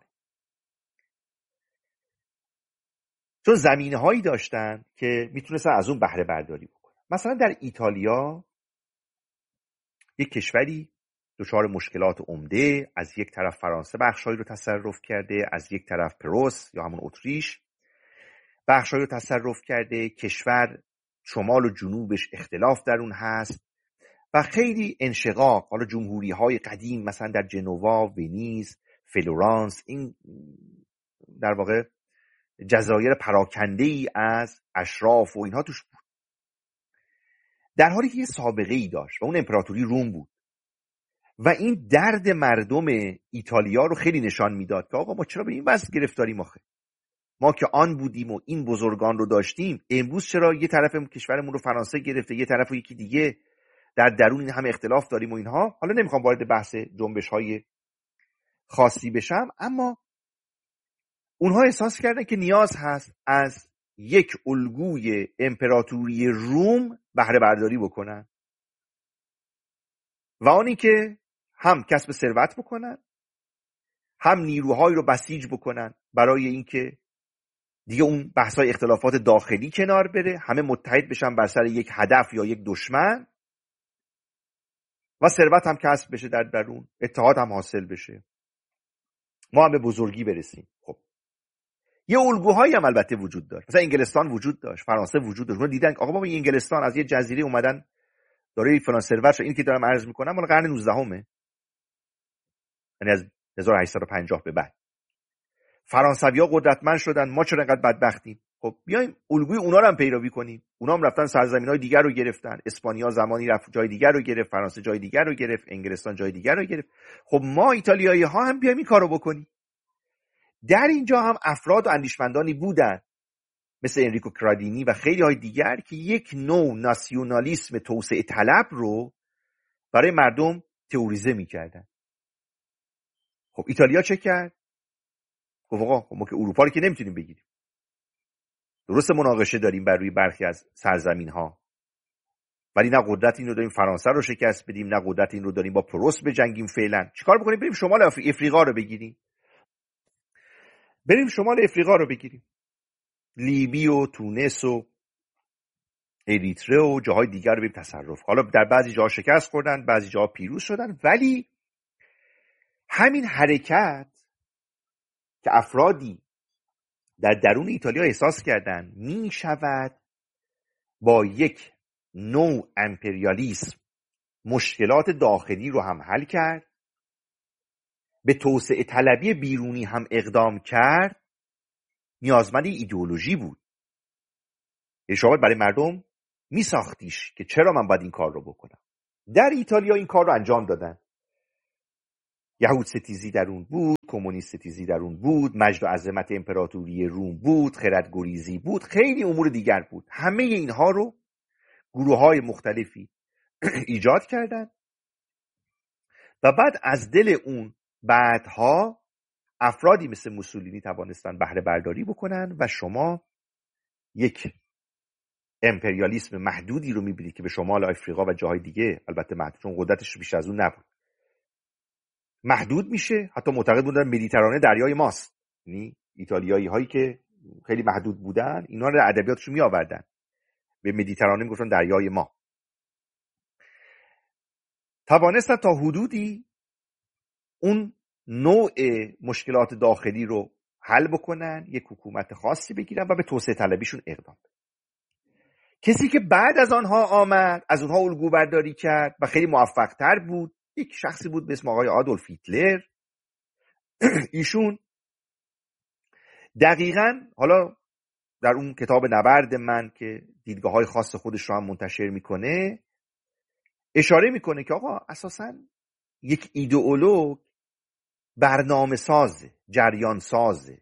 چون زمینه هایی داشتن که میتونستن از اون بهره برداری بکنن. مثلا در ایتالیا یک کشوری دچار مشکلات عمده، از یک طرف فرانسه بخشایی رو تصرف کرده، از یک طرف پروس یا همون اتریش بخشایی رو تصرف کرده. کشور شمال و جنوبش اختلاف در اون هست و خیلی انشقاق. حالا جمهوری های قدیم مثلا در جنوا، ونیز، فلورانس، این در واقع جزایر پراکنده ای از اشراف و اینها توش بود، در حالی که یه سابقه ای داشت و اون امپراتوری روم بود و این درد مردم ایتالیا رو خیلی نشان میداد که آقا ما چرا به این وضع گرفتاریم؟ آخه ما که آن بودیم و این بزرگان رو داشتیم، امروز چرا یه طرف کشورمون رو فرانسه گرفته، یه طرف و یکی دیگه، در درون این همه اختلاف داریم و اینها. حالا نمیخوام وارد بحث جنبش های خاصی بشم، اما اونها احساس کردن که نیاز هست از یک الگوی امپراتوری روم بهره برداری بکنن و آنی که هم کسب ثروت بکنن، هم نیروهایی رو بسیج بکنن برای اینکه دیگه اون بحث‌های اختلافات داخلی کنار بره، همه متحد بشن بر سر یک هدف یا یک دشمن و ثروت هم کسب بشه، در درون اتحاد هم حاصل بشه، ما هم به بزرگی برسیم. خب یه الگوهایی هم البته وجود داشت. مثلا انگلستان وجود داشت، فرانسه وجود داشت. اون دیدن آقا بابا این انگلستان از یه جزیره اومدن داره فلان ثروت شد. این که دارم عرض میکنم مال قرن نوزدهمه، یعنی از هزار و هشتصد و پنجاه به بعد. فرانسوی‌ها قدرتمند شدن، ما چرا انقدر بدبختیم؟ خب بیایم الگوی اونا رو هم پیروی کنیم. اونا هم رفتن سرزمین‌های دیگر رو گرفتن، اسپانیا زمانی رفت جای دیگر رو گرفت، فرانسه جای دیگر رو گرفت، انگلستان جای دیگر رو گرفت. خب ما ایتالیایی‌ها هم بیایم این کارو بکنیم. در اینجا هم افراد و اندیشمندانی بودن مثل انریکو کرادینی و خیلی های دیگر که یک نوع ناسیونالیسم توسعه طلب رو برای مردم تئوریزه می‌کردن. خب ایتالیا چه کرد؟ گفت آقا ما که اروپا رو که نمیتونیم بگیریم. درست مناقشه داریم بر روی برخی از سرزمین‌ها، ولی نه قدرت این رو داریم فرانسه رو شکست بدیم، نه قدرت این رو داریم با پروس بجنگیم. فعلا چیکار بکنیم؟ بریم شمال افریقا رو بگیریم. بریم شمال افریقا رو بگیریم. لیبی و تونس و اریتره و جاهای دیگر رو بریم تصرف. حالا در بعضی جاها شکست خوردن، بعضی جاها پیروز شدن، ولی همین حرکت که افرادی در درون ایتالیا احساس کردن می شود با یک نوع امپریالیسم مشکلات داخلی رو هم حل کرد، به توسعه طلبی بیرونی هم اقدام کرد، نیازمند ایدئولوژی بود. یعنی شما برای مردم میساختیش که چرا من باید این کار رو بکنم. در ایتالیا این کار رو انجام دادن. یهود ستیزی در اون بود، کمونیست ستیزی در اون بود، مجد و عظمت امپراتوری روم بود، خردگریزی بود، خیلی امور دیگر بود. همه اینها رو گروه‌های مختلفی ایجاد کردن و بعد از دل اون بعدها افرادی مثل موسولینی توانستن بهره برداری بکنن و شما یک امپریالیسم محدودی رو میبینید که به شمال آفریقا و جاهای دیگه، البته محدود چون قدرتش بیش از اون نبود، محدود میشه. حتی معتقد بودن مدیترانه دریای ماست. یعنی ایتالیایی هایی که خیلی محدود بودن اینا رو ادبیاتشون می آوردن، به مدیترانه میگفتن دریای ما. توانستن تا حدودی اون نوع مشکلات داخلی رو حل بکنن، یک حکومت خاصی بگیرن و به توسعه طلبیشون اقدام. کسی که بعد از آنها آمد، از اونها الگو برداری کرد و خیلی موفق تر بود، یک شخصی بود به اسم آقای آدولف هیتلر. ایشون دقیقاً حالا در اون کتاب نبرد من که دیدگاه‌های خاص خودش رو هم منتشر میکنه اشاره میکنه که آقا اساساً یک ایدئولوگ برنامه سازه، جریان سازه،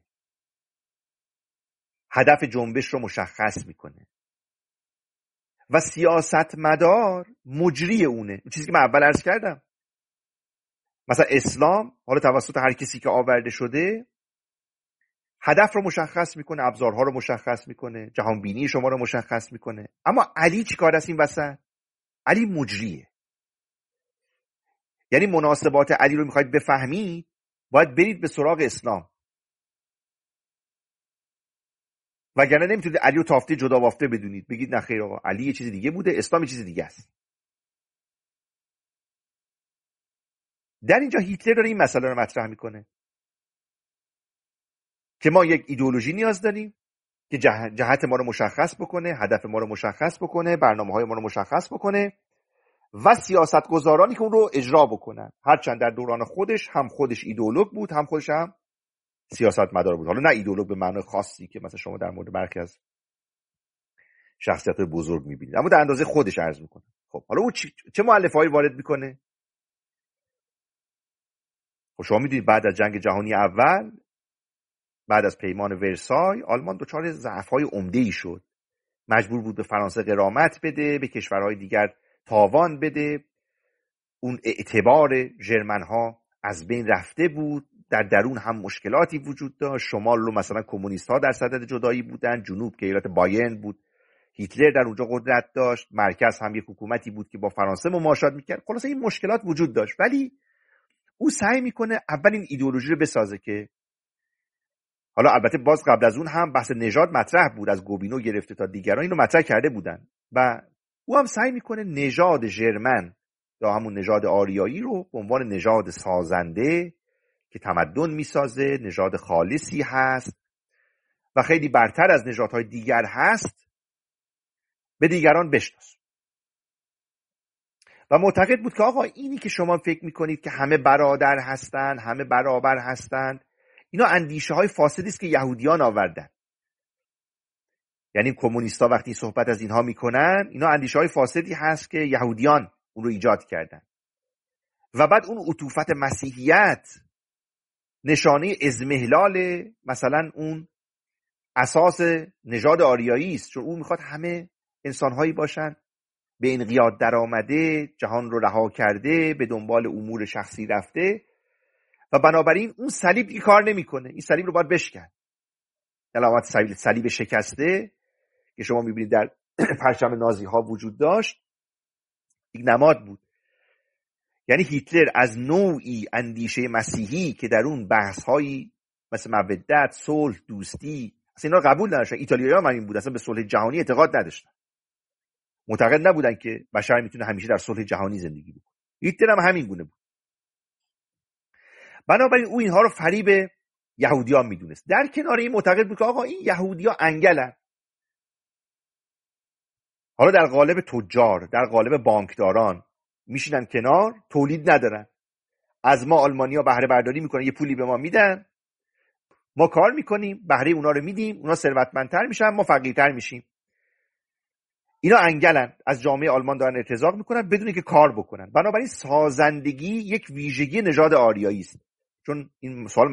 هدف جنبش رو مشخص میکنه و سیاستمدار مجری اونه. اون چیزی که من اول عرض کردم، مثلا اسلام حالا توسط هر کسی که آورده شده هدف رو مشخص میکنه، ابزارها رو مشخص میکنه، جهان بینی شما رو مشخص میکنه. اما علی چی کار است این وسط؟ علی مجریه. یعنی مناسبات علی رو میخواید بفهمید باید برید به سراغ اسلام، وگرنه نمیتونید علی رو تافته جدا بافته بدونید بگید نه خیر آقا علی یه چیز دیگه بوده، اسلام یه چیز دیگه است. در اینجا هیتلر داره این مسئله رو مطرح میکنه که ما یک ایدئولوژی نیاز داریم که جهت ما رو مشخص بکنه، هدف ما رو مشخص بکنه، برنامه‌های ما رو مشخص بکنه و سیاستگزارانی که اون رو اجرا بکنن. هرچند در دوران خودش هم خودش ایدئولوگ بود، هم خودش هم سیاستمدار بود. حالا نه ایدئولوگ به معنای خاصی که مثلا شما در مورد برخی از شخصیت‌های بزرگ می‌بینید، اما در اندازه خودش عرض می‌کنه. خب حالا او چه مؤلفه‌هایی وارد می‌کنه؟ خب شما می‌دونید بعد از جنگ جهانی اول، بعد از پیمان ورسای، آلمان دچار ضعف‌های عمده‌ای شد. مجبور بود به فرانسه غرامت بده، به کشورهای دیگر تاوان بده. اون اعتبار ژرمن‌ها از بین رفته بود. در درون هم مشکلاتی وجود داشت. شمال رو مثلا کمونیست‌ها در صدد جدایی بودن، جنوب که ایالت بایرن بود، هیتلر در اونجا قدرت داشت، مرکز هم یک حکومتی بود که با فرانسه مماشات میکرد. خلاصه این مشکلات وجود داشت، ولی او سعی میکنه اول این ایدئولوژی رو بسازه که حالا البته باز قبل از اون هم بحث نژاد مطرح بود، از گوبینو گرفته تا دیگران اینو مطرح کرده بودن و او هم سعی میکنه نژاد ژرمن یا همون نژاد آریایی رو به عنوان نژاد سازنده که تمدن میسازه، نژاد خالصی هست و خیلی برتر از نژادهای دیگر هست، به دیگران بشناس. و معتقد بود که آقا اینی که شما فکر میکنید که همه برادر هستند، همه برابر هستند، اینا اندیشه های فاسدی است که یهودیان آوردن. یعنی کمونیستا وقتی صحبت از اینها میکنن، اینا اندیشه های فاسدی هست که یهودیان اون رو ایجاد کردن. و بعد اون عطوفت مسیحیت نشانه ازمهلال مثلا اون اساس نژاد آریایی است، چون اون میخواد همه انسانهایی باشن به انقیاد در آمده، جهان رو رها کرده، به دنبال امور شخصی رفته و بنابراین اون صلیب این کار نمیکنه. این صلیب رو باید بشکن. علامت صلیب شکسته که شما میبینید در پرچم نازی ها وجود داشت، یک نماد بود. یعنی هیتلر از نوعی اندیشه مسیحی که در اون بحث هایی مثل مودت، صلح، دوستی، اصلا اینا رو قبول نداشتن. ایتالیایی‌ها هم این بود، اصلا به صلح جهانی اعتقاد نداشتن. معتقد نبودن که بشر میتونه همیشه در صلح جهانی زندگی بکنه. هیتلر هم همین گونه بود. بنابراین او اینها رو فریب یهودیان میدونست. در کنار این معتقد بود که آقا این یهودی‌ها انگلن. حالا در قالب تجار، در قالب بانکداران میشینن کنار، تولید ندارن. از ما آلمانی‌ها بهره برداری میکنن، یه پولی به ما میدن، ما کار میکنیم، بهره اونا رو میدیم، اونا ثروتمندتر میشن، ما فقیرتر میشیم. اینا انگلن، از جامعه آلمان دارن ارتزاق میکنن بدون اینکه کار بکنن. بنابراین سازندگی یک ویژگی نژاد آریایی است. چون این سوال